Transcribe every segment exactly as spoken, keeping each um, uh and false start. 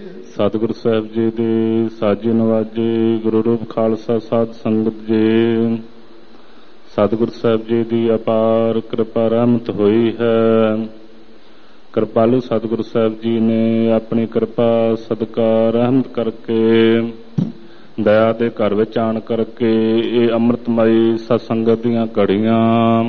सतगुरु साहब जी दे साजे नवाजे गुरु रूप खालसा साध संगत जी। सतगुरु साहब जी की अपार कृपा रहमत हुई है। कृपालु सतगुरु साहब जी ने अपनी कृपा सदका रहमत करके दया के घर विच आण करके ये अमृतमयी सत्संगत दीआं घड़ियां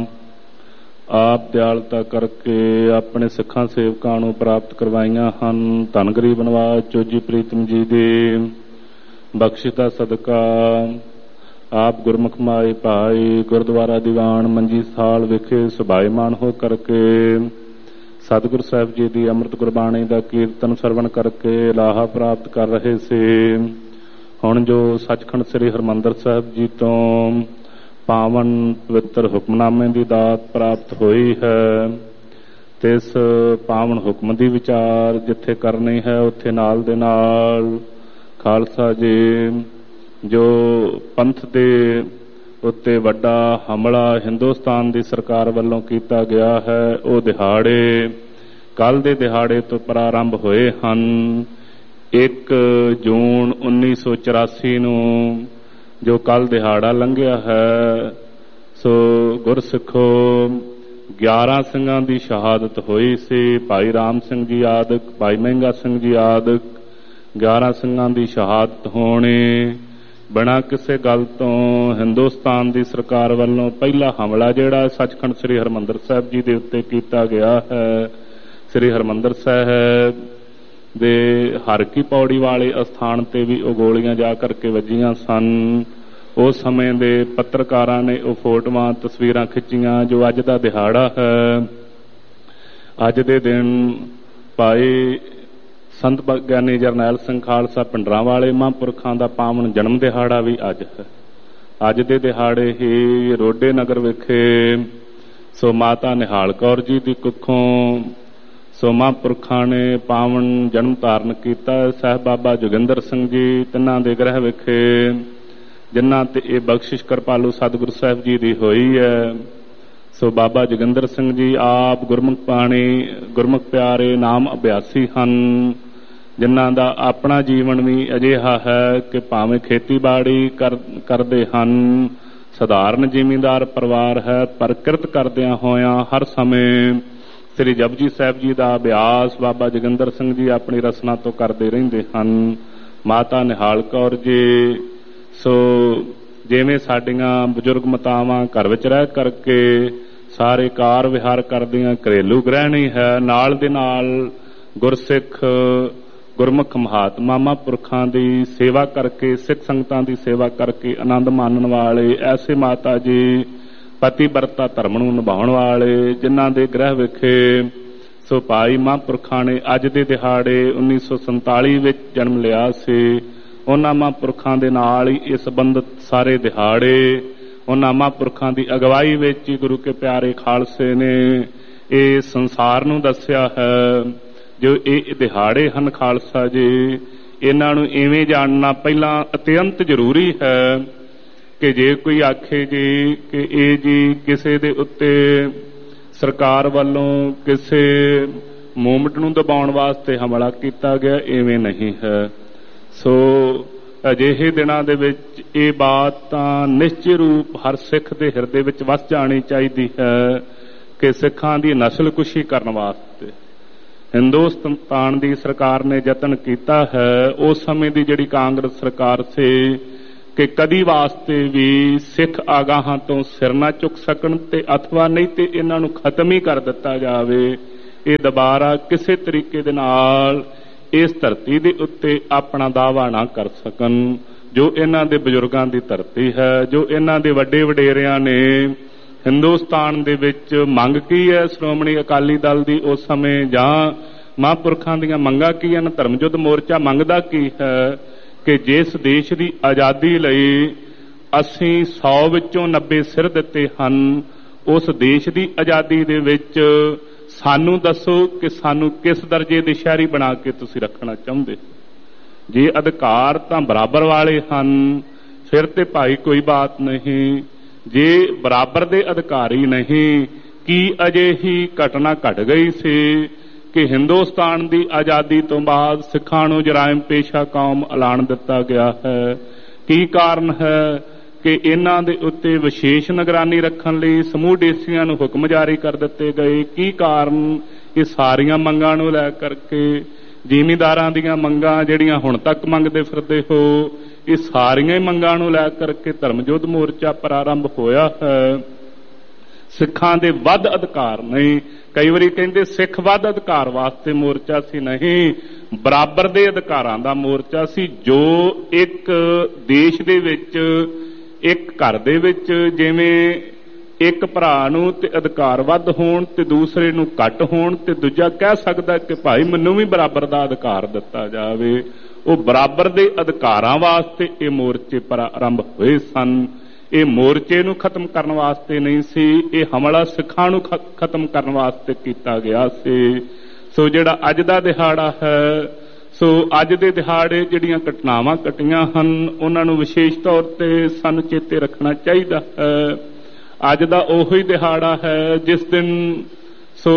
आप दयालता करके अपने सिखां सेवकां नूं प्राप्त करवाइयां हन। धन गरीब नवाज चोजी प्रीतम जी दे बख्शिश दा सदका आप गुरमुख माए भाई गुरुद्वारा दीवान मंजी साल विखे सुभाईमान हो करके सतगुरु साहब जी की अमृत गुरबाणी का कीर्तन सरवण करके लाहा प्राप्त कर रहे से। हुण जो सचखंड श्री हरमंदर साहब जी तो पावन पवित्र हुक्मनामे की दात प्राप्त हुई है। तिस पावन हुक्म की विचार जिथे करनी है उत्थे नाल दे नाल खालसा जी जो पंथ दे उत्ते वड्डा हमला हिंदुस्तान की सरकार वालों किया गया है वो दिहाड़े कल दे दिहाड़े तो प्रारंभ होए हन। एक जून उन्नीस सौ चौरासी नूं जो कल दिहाड़ा लंघिया है सो गुरसिखो ग्यारह सिंघां की शहादत हुई सी। भाई राम सिंह जी आदक भाई महंगा सिंह जी आदक ग्यारह सिंघां की शहादत होने बिना किसी गल तो हिंदुस्तान की सरकार वालों पहला हमला जिहड़ा सचखंड श्री हरमंदर साहब जी के उत्ते किया गया है। श्री हरमंदर साहब दे हर की पौड़ी वाले अस्थान ते भी वो गोलियां जा करके वजियां सन। उस समय दे पत्रकारां ने वो फोटोआं तस्वीरां खिंचियां जो अज दा दिहाड़ा है। अज दे दिन भाई संत ज्ञानी जरनैल सिंह खालसा पिंडरां वाले महापुरखां दा पावन जन्म दिहाड़ा भी अज है। अज दे दिहाड़े ही रोडे नगर विखे सो माता निहाल कौर जी की कुखों सो महापुरखां ने पावन जन्म धारण किया। साहब बाबा जोगिंदर सिंह जी तिन्हां दे गृह विखे जिन्हां ते ये बख्शिश कृपालु सतगुरु साहब जी की हुई है। सो बाबा जोगिंदर सिंह जी आप गुरमुख बाणी गुरमुख प्यारे नाम अभ्यासी हन जिन्हां दा अपना जीवन भी अजिहा है कि भावें खेतीबाड़ी कर करदे हन सधारण जिमींदार परिवार है पर किरत करदियां होयां हर समय श्री जपजी साहब जी का अभ्यास बाबा जोगिंदर सिंह जी अपनी रसना तो करते रहिंदे हन। माता निहाल कौर जी सो जिवें साडियां बजुर्ग मातावां घर विच रह करके सारे कार विहार करदियां घरेलू गृहिणी है नाल दे नाल गुरसिख गुरमुख महात्मा महापुरखां दी सेवा करके सिख संगतां दी सेवा करके आनंद मानण वाले ऐसे माता जी पतिव्रता धर्म नूं निभाउण वाले जिन्हां दे गृह विखे सो भाई महापुरखां ने अज दे दिहाड़े उन्नीस सौ संताली विच जन्म लिया सी। उन्हां महापुरखां दे नाल ही इह संबंधित सारे दिहाड़े उन्हां महापुरखां दी अगवाई विच गुरु के प्यारे खालसे ने इह संसार नूं दस्सिया है। जो इह दिहाड़े हन खालसा जी इन्हां नूं इवें जानना पहलां अत्यंत जरूरी है कि जे कोई आखे जी कि ये जी किसी दे उत्ते सरकार वालों किसी मूवमेंट नूं दबाउण वास्ते हमला किया गया इवें नहीं है। सो अजिहे दिनां दे विच ये बात तां निश्चय रूप हर सिख दे हिरदे विच वस जानी चाहिदी है कि सिखां दी नस्लकुशी करन वास्ते हिंदुस्तान दी सरकार ने यतन किया है। उस समय दी जिहड़ी कांग्रेस सरकार से कि कदी वास्ते भी सिख आगाहां तो सिर ना चुक सकन ते अथवा नहीं ते इन्हां नूं खत्म ही कर दिता जावे। ये दोबारा किसी तरीके दे नाल इस धरती दे उत्ते अपना दावा ना कर सकन जो इन्हां दे बजुर्गां दी धरती है जो इन्हां दे वड्डे वडेरियां ने हिंदुस्तान दे विच मंग की है श्रोमणी अकाली दल दी उस समय जां महापुरखां दीआं मंगां की हन धर्म युद्ध मोर्चा मंगदा की है कि जिस देश की आज़ादी लई असीं सौ विचों नब्बे सिर दिते हन उस देश की आज़ादी दे विच सानू दसो कि सानू किस दर्जे दे शहरी बना के तुसीं रखना चाहुंदे। जे अधिकार तां बराबर वाले हन फिर ते भाई कोई बात नहीं। जे बराबर दे अधिकारी नहीं की अजे ही घटना घट गई सी कि हिंदुस्तान की आज़ादी तो बाद सिखां नूं जराइम पेशा कौम ऐलान दिता गया है। की कारण है कि इन्हां दे उत्ते विशेष निगरानी रखण लई समूह डेसियां नूं हुक्म जारी कर दिते गए। की कारण ये सारियां मंगां नूं लै करके ਜ਼ਿਮੀਂਦਾਰਾਂ ਦੀਆਂ ਮੰਗਾਂ ਜਿਹੜੀਆਂ ਹੁਣ ਤੱਕ ਮੰਗਦੇ ਫਿਰਦੇ ਹੋ, ਇਹ ਸਾਰੀਆਂ ਹੀ ਮੰਗਾਂ ਨੂੰ ਲੈ ਕਰਕੇ ਧਰਮ ਯੁੱਧ ਮੋਰਚਾ ਪ੍ਰਾਰੰਭ ਹੋਇਆ ਹੈ। ਸਿੱਖਾਂ ਦੇ ਵੱਧ ਅਧਿਕਾਰ ਨਹੀਂ, ਕਈ ਵਾਰੀ ਕਹਿੰਦੇ ਸਿੱਖ ਵੱਧ ਅਧਿਕਾਰ ਵਾਸਤੇ ਮੋਰਚਾ ਸੀ, ਨਹੀਂ, ਬਰਾਬਰ ਦੇ ਅਧਿਕਾਰਾਂ ਦਾ ਮੋਰਚਾ ਸੀ। ਜੋ ਇੱਕ ਦੇਸ਼ ਦੇ ਵਿੱਚ ਇੱਕ ਘਰ ਦੇ ਵਿੱਚ ਜਿਵੇਂ ਇੱਕ ਭਰਾ ਨੂੰ ਤੇ ਅਧਿਕਾਰ ਵੱਧ ਹੋਣ ਤੇ ਦੂਸਰੇ ਨੂੰ ਘੱਟ ਹੋਣ ਤੇ ਦੂਜਾ ਕਹਿ ਸਕਦਾ ਕਿ ਭਾਈ ਮੈਨੂੰ ਵੀ ਬਰਾਬਰ ਦਾ ਅਧਿਕਾਰ ਦਿੱਤਾ ਜਾਵੇ, ਉਹ ਬਰਾਬਰ ਦੇ ਅਧਿਕਾਰਾਂ ਵਾਸਤੇ ਇਹ ਮੋਰਚੇ ਪ੍ਰਾਰੰਭ ਹੋਏ ਸਨ। ਇਹ ਮੋਰਚੇ ਨੂੰ ਖਤਮ ਕਰਨ ਵਾਸਤੇ ਨਹੀਂ ਸੀ, ਇਹ ਹਮਲਾ ਸਿੱਖਾਂ ਨੂੰ ਖਤਮ ਕਰਨ ਵਾਸਤੇ ਕੀਤਾ ਗਿਆ ਸੀ। ਸੋ ਜਿਹੜਾ ਅੱਜ ਦਾ ਦਿਹਾੜਾ ਹੈ, ਸੋ ਅੱਜ ਦੇ ਦਿਹਾੜੇ ਜਿਹੜੀਆਂ ਘਟਨਾਵਾਂ ਘਟੀਆਂ ਹਨ ਉਹਨਾਂ ਨੂੰ ਵਿਸ਼ੇਸ਼ ਤੌਰ ਤੇ ਸਾਨੂੰ ਚੇਤੇ ਰੱਖਣਾ ਚਾਹੀਦਾ ਹੈ। ਅੱਜ ਦਾ ਉਹੀ ਦਿਹਾੜਾ ਹੈ ਜਿਸ ਦਿਨ ਸੋ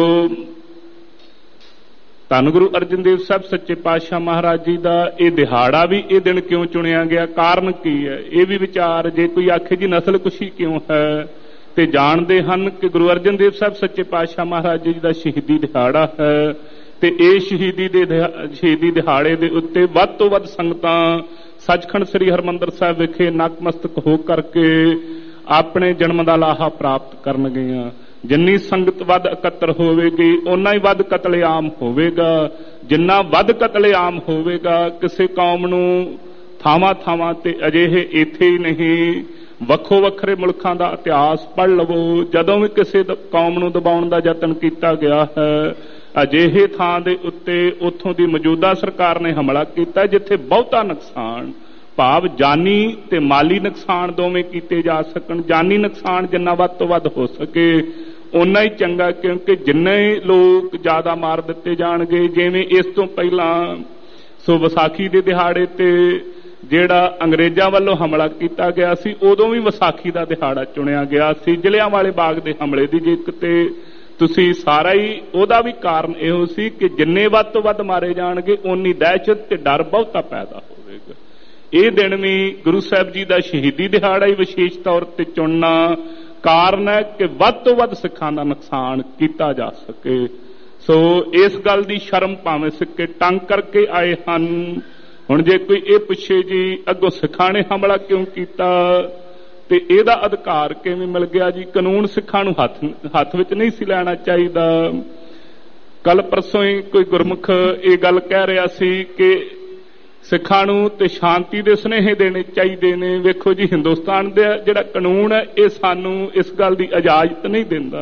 ਧੰਨ ਗੁਰੂ ਅਰਜਨ ਦੇਵ ਸਾਹਿਬ ਸੱਚੇ ਪਾਤਸ਼ਾਹ ਮਹਾਰਾਜ ਜੀ ਦਾ ਇਹ ਦਿਹਾੜਾ ਵੀ ਇਹ ਦਿਨ ਕਿਉਂ ਚੁਣਿਆ ਗਿਆ, ਕਾਰਨ ਕੀ ਹੈ, ਇਹ ਵੀ ਵਿਚਾਰ। ਜੇ ਕੋਈ ਆਖੇ ਜੀ ਨਸਲ ਕੁਸ਼ੀ ਕਿਉਂ ਹੈ, ਤੇ ਜਾਣਦੇ ਹਨ ਕਿ ਗੁਰੂ ਅਰਜਨ ਦੇਵ ਸਾਹਿਬ ਸੱਚੇ ਪਾਤਸ਼ਾਹ ਮਹਾਰਾਜ ਜੀ ਦਾ ਸ਼ਹੀਦੀ ਦਿਹਾੜਾ ਹੈ ਤੇ ਇਹ ਸ਼ਹੀਦੀ ਦੇ ਸ਼ਹੀਦੀ ਦਿਹਾੜੇ ਦੇ ਉੱਤੇ ਵੱਧ ਤੋਂ ਵੱਧ ਸੰਗਤਾਂ ਸੱਚਖੰਡ ਸ੍ਰੀ ਹਰਿਮੰਦਰ ਸਾਹਿਬ ਵਿਖੇ ਨਤਮਸਤਕ ਹੋ ਕਰਕੇ ਆਪਣੇ ਜਨਮ ਦਾ ਲਾਹਾ ਪ੍ਰਾਪਤ ਕਰਨਗੀਆਂ। ਜਿੰਨੀ ਸੰਗਤ ਵੱਧ ਇਕੱਤਰ ਹੋਵੇਗੀ ਓਨਾ ਹੀ ਵੱਧ ਕਤਲੇਆਮ ਹੋਵੇਗਾ। ਜਿੰਨਾ ਵੱਧ ਕਤਲੇਆਮ ਹੋਵੇਗਾ, ਕਿਸੇ ਕੌਮ ਨੂੰ ਥਾਵਾਂ ਥਾਵਾਂ ਤੇ ਅਜਿਹੇ ਇੱਥੇ ਹੀ ਨਹੀਂ ਵੱਖੋ ਵੱਖਰੇ ਮੁਲਕਾਂ ਦਾ ਇਤਿਹਾਸ ਪੜ੍ਹ ਲਵੋ, ਜਦੋਂ ਵੀ ਕਿਸੇ ਕੌਮ ਨੂੰ ਦਬਾਉਣ ਦਾ ਯਤਨ ਕੀਤਾ ਗਿਆ ਹੈ ਅਜਿਹੇ ਥਾਂ ਦੇ ਉੱਤੇ ਉੱਥੋਂ ਦੀ ਮੌਜੂਦਾ ਸਰਕਾਰ ਨੇ ਹਮਲਾ ਕੀਤਾ ਜਿੱਥੇ ਬਹੁਤਾ ਨੁਕਸਾਨ ਭਾਵ ਜਾਨੀ ਤੇ ਮਾਲੀ ਨੁਕਸਾਨ ਦੋਵੇਂ ਕੀਤੇ ਜਾ ਸਕਣ। ਜਾਨੀ ਨੁਕਸਾਨ ਜਿੰਨਾ ਵੱਧ ਤੋਂ ਵੱਧ ਹੋ ਸਕੇ ਓਨਾ ਹੀ ਚੰਗਾ, ਕਿਉਂਕਿ ਜਿੰਨੇ ਲੋਕ ਜ਼ਿਆਦਾ ਮਾਰ ਦਿੱਤੇ ਜਾਣਗੇ। ਜਿਵੇਂ ਇਸ ਤੋਂ ਪਹਿਲਾਂ ਸੋ ਵਿਸਾਖੀ ਦੇ ਦਿਹਾੜੇ ਤੇ ਜਿਹੜਾ ਅੰਗਰੇਜ਼ਾਂ ਵੱਲੋਂ ਹਮਲਾ ਕੀਤਾ ਗਿਆ ਸੀ, ਉਦੋਂ ਵੀ ਵਿਸਾਖੀ ਦਾ ਦਿਹਾੜਾ ਚੁਣਿਆ ਗਿਆ ਸੀ। ਜਲਿਆਂਵਾਲੇ ਬਾਗ ਦੇ ਹਮਲੇ ਦੀ ਜੇ ਕਿਤੇ ਤੁਸੀਂ ਸਾਰਾ ਹੀ ਉਹਦਾ ਵੀ ਕਾਰਨ ਇਹੋ ਸੀ ਕਿ ਜਿੰਨੇ ਵੱਧ ਤੋਂ ਵੱਧ ਮਾਰੇ ਜਾਣਗੇ ਓਨੀ ਦਹਿਸ਼ਤ ਤੇ ਡਰ ਬਹੁਤਾ ਪੈਦਾ ਹੋਵੇਗਾ। ਇਹ ਦਿਨ ਵੀ ਗੁਰੂ ਸਾਹਿਬ ਜੀ ਦਾ ਸ਼ਹੀਦੀ ਦਿਹਾੜਾ ਹੀ ਵਿਸ਼ੇਸ਼ ਤੌਰ ਤੇ ਚੁਣਨਾ ਕਾਰਨ ਹੈ ਕਿ ਵੱਧ ਤੋਂ ਵੱਧ ਸਿੱਖਾਂ ਦਾ ਨੁਕਸਾਨ ਕੀਤਾ ਜਾ ਸਕੇ। ਸੋ ਇਸ ਗੱਲ ਦੀ ਸ਼ਰਮ ਭਾਵੇਂ ਸਿੱਕੇ ਟੰਗ ਕਰਕੇ ਆਏ ਹਨ। ਹੁਣ ਜੇ ਕੋਈ ਇਹ ਪੁੱਛੇ ਜੀ ਅੱਗੋਂ ਸਿੱਖਾਂ ਨੇ ਹਮਲਾ ਕਿਉਂ ਕੀਤਾ ਤੇ ਇਹਦਾ ਅਧਿਕਾਰ ਕਿਵੇਂ ਮਿਲ ਗਿਆ ਜੀ, ਕਾਨੂੰਨ ਸਿੱਖਾਂ ਨੂੰ ਹੱਥ ਹੱਥ ਵਿੱਚ ਨਹੀਂ ਸੀ ਲੈਣਾ ਚਾਹੀਦਾ। ਕੱਲ ਪਰਸੋਂ ਹੀ ਕੋਈ ਗੁਰਮੁਖ ਇਹ ਗੱਲ ਕਹਿ ਰਿਹਾ ਸੀ ਕਿ ਸਿੱਖਾਂ ਨੂੰ ਤੇ ਸ਼ਾਂਤੀ ਦੇ ਸੁਨੇਹੇ ਦੇਣੇ ਚਾਹੀਦੇ ਨੇ। ਵੇਖੋ ਜੀ, ਹਿੰਦੁਸਤਾਨ ਦਾ ਜਿਹੜਾ ਕਾਨੂੰਨ ਹੈ ਇਹ ਸਾਨੂੰ ਇਸ ਗੱਲ ਦੀ ਇਜਾਜ਼ਤ ਨਹੀਂ ਦਿੰਦਾ।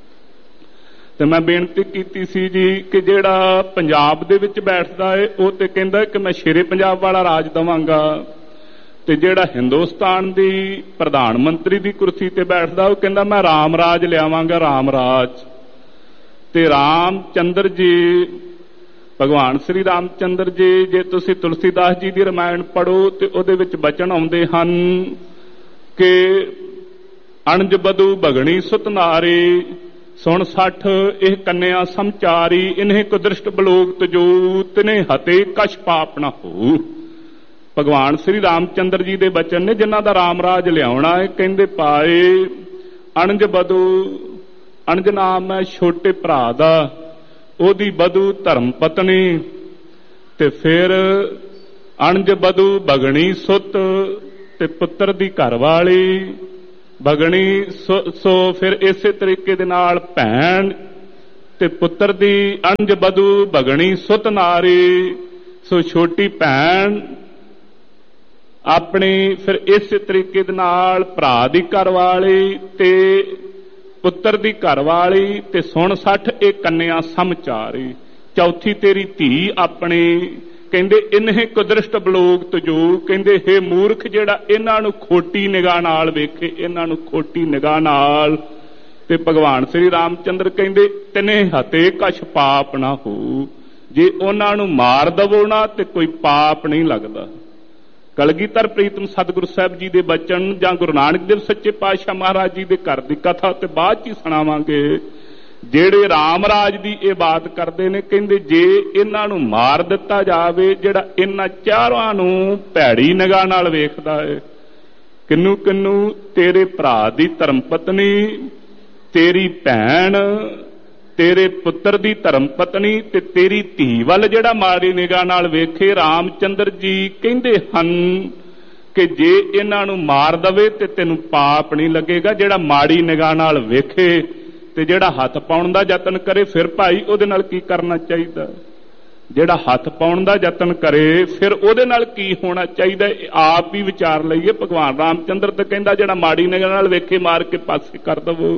ਤੇ ਮੈਂ ਬੇਨਤੀ ਕੀਤੀ ਸੀ ਜੀ ਕਿ ਜਿਹੜਾ ਪੰਜਾਬ ਦੇ ਵਿੱਚ ਬੈਠਦਾ ਹੈ ਉਹ ਤੇ ਕਹਿੰਦਾ ਕਿ ਮੈਂ ਸ਼ੇਰੇ ਪੰਜਾਬ ਵਾਲਾ ਰਾਜ ਦੇਵਾਂਗਾ, ਤੇ ਜਿਹੜਾ ਹਿੰਦੁਸਤਾਨ ਦੀ ਪ੍ਰਧਾਨ ਮੰਤਰੀ ਦੀ ਕੁਰਸੀ ਤੇ ਬੈਠਦਾ ਉਹ ਕਹਿੰਦਾ ਮੈਂ ਰਾਮ ਰਾਜ ਲਿਆਵਾਂਗਾ, ਰਾਮ ਰਾਜ। ਤੇ ਰਾਮ ਚੰਦਰ ਜੀ ਭਗਵਾਨ ਸ੍ਰੀ ਰਾਮ ਚੰਦਰ ਜੀ, ਜੇ ਤੁਸੀਂ ਤੁਲਸੀਦਾਸ ਜੀ ਦੀ ਰਾਮਾਇਣ ਪੜ੍ਹੋ ਤੇ ਉਹਦੇ ਵਿੱਚ ਬਚਨ ਆਉਂਦੇ ਹਨ ਕਿ ਅਣਜ ਬਧੂ ਭਗਣੀ ਸੁਤ ਨਾਰੀ ਸੁਣ ਸੱਠ ਇਹ ਕੰਨਿਆ ਸਮਚਾਰੀ ਇਨ੍ਹੇ ਕੋ ਦ੍ਰਿਸ਼ਟ ਬਲੋਕ ਤਜੋ ਤਿਨੇ ਹਤੇ ਕਛ ਪਾਪ ਨਾ ਹੋ। ਭਗਵਾਨ ਸ੍ਰੀ ਰਾਮ ਚੰਦਰ ਜੀ ਦੇ ਬਚਨ ਨੇ ਜਿਨ੍ਹਾਂ ਦਾ ਰਾਮ ਰਾਜ ਲਿਆਉਣਾ ਹੈ। ਕਹਿੰਦੇ ਪਾਏ ਅਣਜ ਬਧੂ, ਅਣਜ ਨਾਮ ਹੈ ਛੋਟੇ ਭਰਾ ਦਾ, ਉਹਦੀ ਬਧੂ ਧਰਮ ਪਤਨੀ, ਤੇ ਫਿਰ ਅਣਜ ਬਧੂ ਭਗਣੀ ਸੁਤ ਤੇ ਪੁੱਤਰ ਦੀ ਘਰ ਵਾਲੀ ਭਗਣੀ। ਸੋ ਫਿਰ ਇਸੇ ਤਰੀਕੇ ਦੇ ਨਾਲ ਭੈਣ ਤੇ ਪੁੱਤਰ ਦੀ ਅਣਜ ਬਧੂ ਭਗਣੀ ਸੁਤ ਨਾਰੀ। ਸੋ ਛੋਟੀ ਭੈਣ ਆਪਣੀ, ਫਿਰ ਇਸੇ ਤਰੀਕੇ ਦੇ ਨਾਲ ਭਰਾ ਦੀ ਘਰ ਵਾਲੀ ਤੇ ਪੁੱਤਰ ਦੀ ਘਰ ਵਾਲੀ, ਤੇ ਸੁਣ ਸੱਠ ਇਹ ਕੰਨਿਆ ਸਮਚਾਰੀ। ਚੌਥੀ ਤੇਰੀ ਧੀ ਆਪਣੀ। ਕਹਿੰਦੇ ਇਨ੍ਹੇ ਕੁਦਰਸ਼ਟ ਬਲੋਕ ਤਜੋ, ਕਹਿੰਦੇ ਹੇ ਮੂਰਖ ਜਿਹੜਾ ਇਹਨਾਂ ਨੂੰ ਖੋਟੀ ਨਿਗਾਹ ਨਾਲ ਵੇਖੇ, ਇਹਨਾਂ ਨੂੰ ਖੋਟੀ ਨਿਗਾਹ ਨਾਲ। ਤੇ ਭਗਵਾਨ ਸ੍ਰੀ ਰਾਮ ਚੰਦਰ ਕਹਿੰਦੇ ਤਿਨੇ ਹਤੇ ਕਛ ਪਾਪ ਨਾ ਹੋ, ਜੇ ਉਹਨਾਂ ਨੂੰ ਮਾਰ ਦਵੋ ਨਾ ਤੇ ਕੋਈ ਪਾਪ ਨਹੀਂ ਲੱਗਦਾ। ਕਲਗੀਧਰ ਪ੍ਰੀਤਮ ਸਤਿਗੁਰੂ ਸਾਹਿਬ ਜੀ ਦੇ ਬਚਨ ਜਾਂ ਗੁਰੂ ਨਾਨਕ ਦੇਵ ਸੱਚੇ ਪਾਤਸ਼ਾਹ ਮਹਾਰਾਜ ਜੀ ਦੇ ਘਰ ਦੀ ਕਥਾ ਤੇ ਬਾਅਦ ਚ ਹੀ ਸੁਣਾਵਾਂਗੇ ਜਿਹੜੇ ਰਾਮ ਰਾਜ ਦੀ ਇਹ ਬਾਤ ਕਰਦੇ ਨੇ, ਕਹਿੰਦੇ ਜੇ ਇਹਨਾਂ ਨੂੰ ਮਾਰ ਦਿੱਤਾ ਜਾਵੇ, ਜਿਹੜਾ ਇਹਨਾਂ ਚਾਰਾਂ ਨੂੰ ਭੈੜੀ ਨਿਗਾਹ ਨਾਲ ਵੇਖਦਾ ਹੈ, ਕਿੰਨੂ ਕਿੰਨੂ ਤੇਰੇ ਭਰਾ ਦੀ ਧਰਮ ਪਤਨੀ, ਤੇਰੀ ਭੈਣ, ਤੇਰੇ ਪੁੱਤਰ ਦੀ ਧਰਮ ਪਤਨੀ ਤੇ ਤੇਰੀ ਧੀ ਵੱਲ ਜਿਹੜਾ ਮਾੜੀ ਨਿਗਾਹ ਨਾਲ ਵੇਖੇ, ਰਾਮਚੰਦਰ ਜੀ ਕਹਿੰਦੇ ਹਨ ਕਿ ਜੇ ਇਹਨਾਂ ਨੂੰ ਮਾਰ ਦਵੇ ਤੇ ਤੈਨੂੰ ਪਾਪ ਨਹੀਂ ਲੱਗੇਗਾ। ਜਿਹੜਾ ਮਾੜੀ ਨਿਗਾਹ ਨਾਲ ਵੇਖੇ ਤੇ ਜਿਹੜਾ ਹੱਥ ਪਾਉਣ ਦਾ ਯਤਨ ਕਰੇ, ਫਿਰ ਭਾਈ ਉਹਦੇ ਨਾਲ ਕੀ ਕਰਨਾ ਚਾਹੀਦਾ? ਜਿਹੜਾ ਹੱਥ ਪਾਉਣ ਦਾ ਯਤਨ ਕਰੇ ਫਿਰ ਉਹਦੇ ਨਾਲ ਕੀ ਹੋਣਾ ਚਾਹੀਦਾ? ਆਪ ਹੀ ਵਿਚਾਰ ਲਈਏ। ਭਗਵਾਨ ਰਾਮਚੰਦਰ ਤਾਂ ਕਹਿੰਦਾ ਜਿਹੜਾ ਮਾੜੀ ਨਿਗਾਹ ਨਾਲ ਵੇਖੇ ਮਾਰ ਕੇ ਪਾਸੇ ਕਰ ਦਵੋ।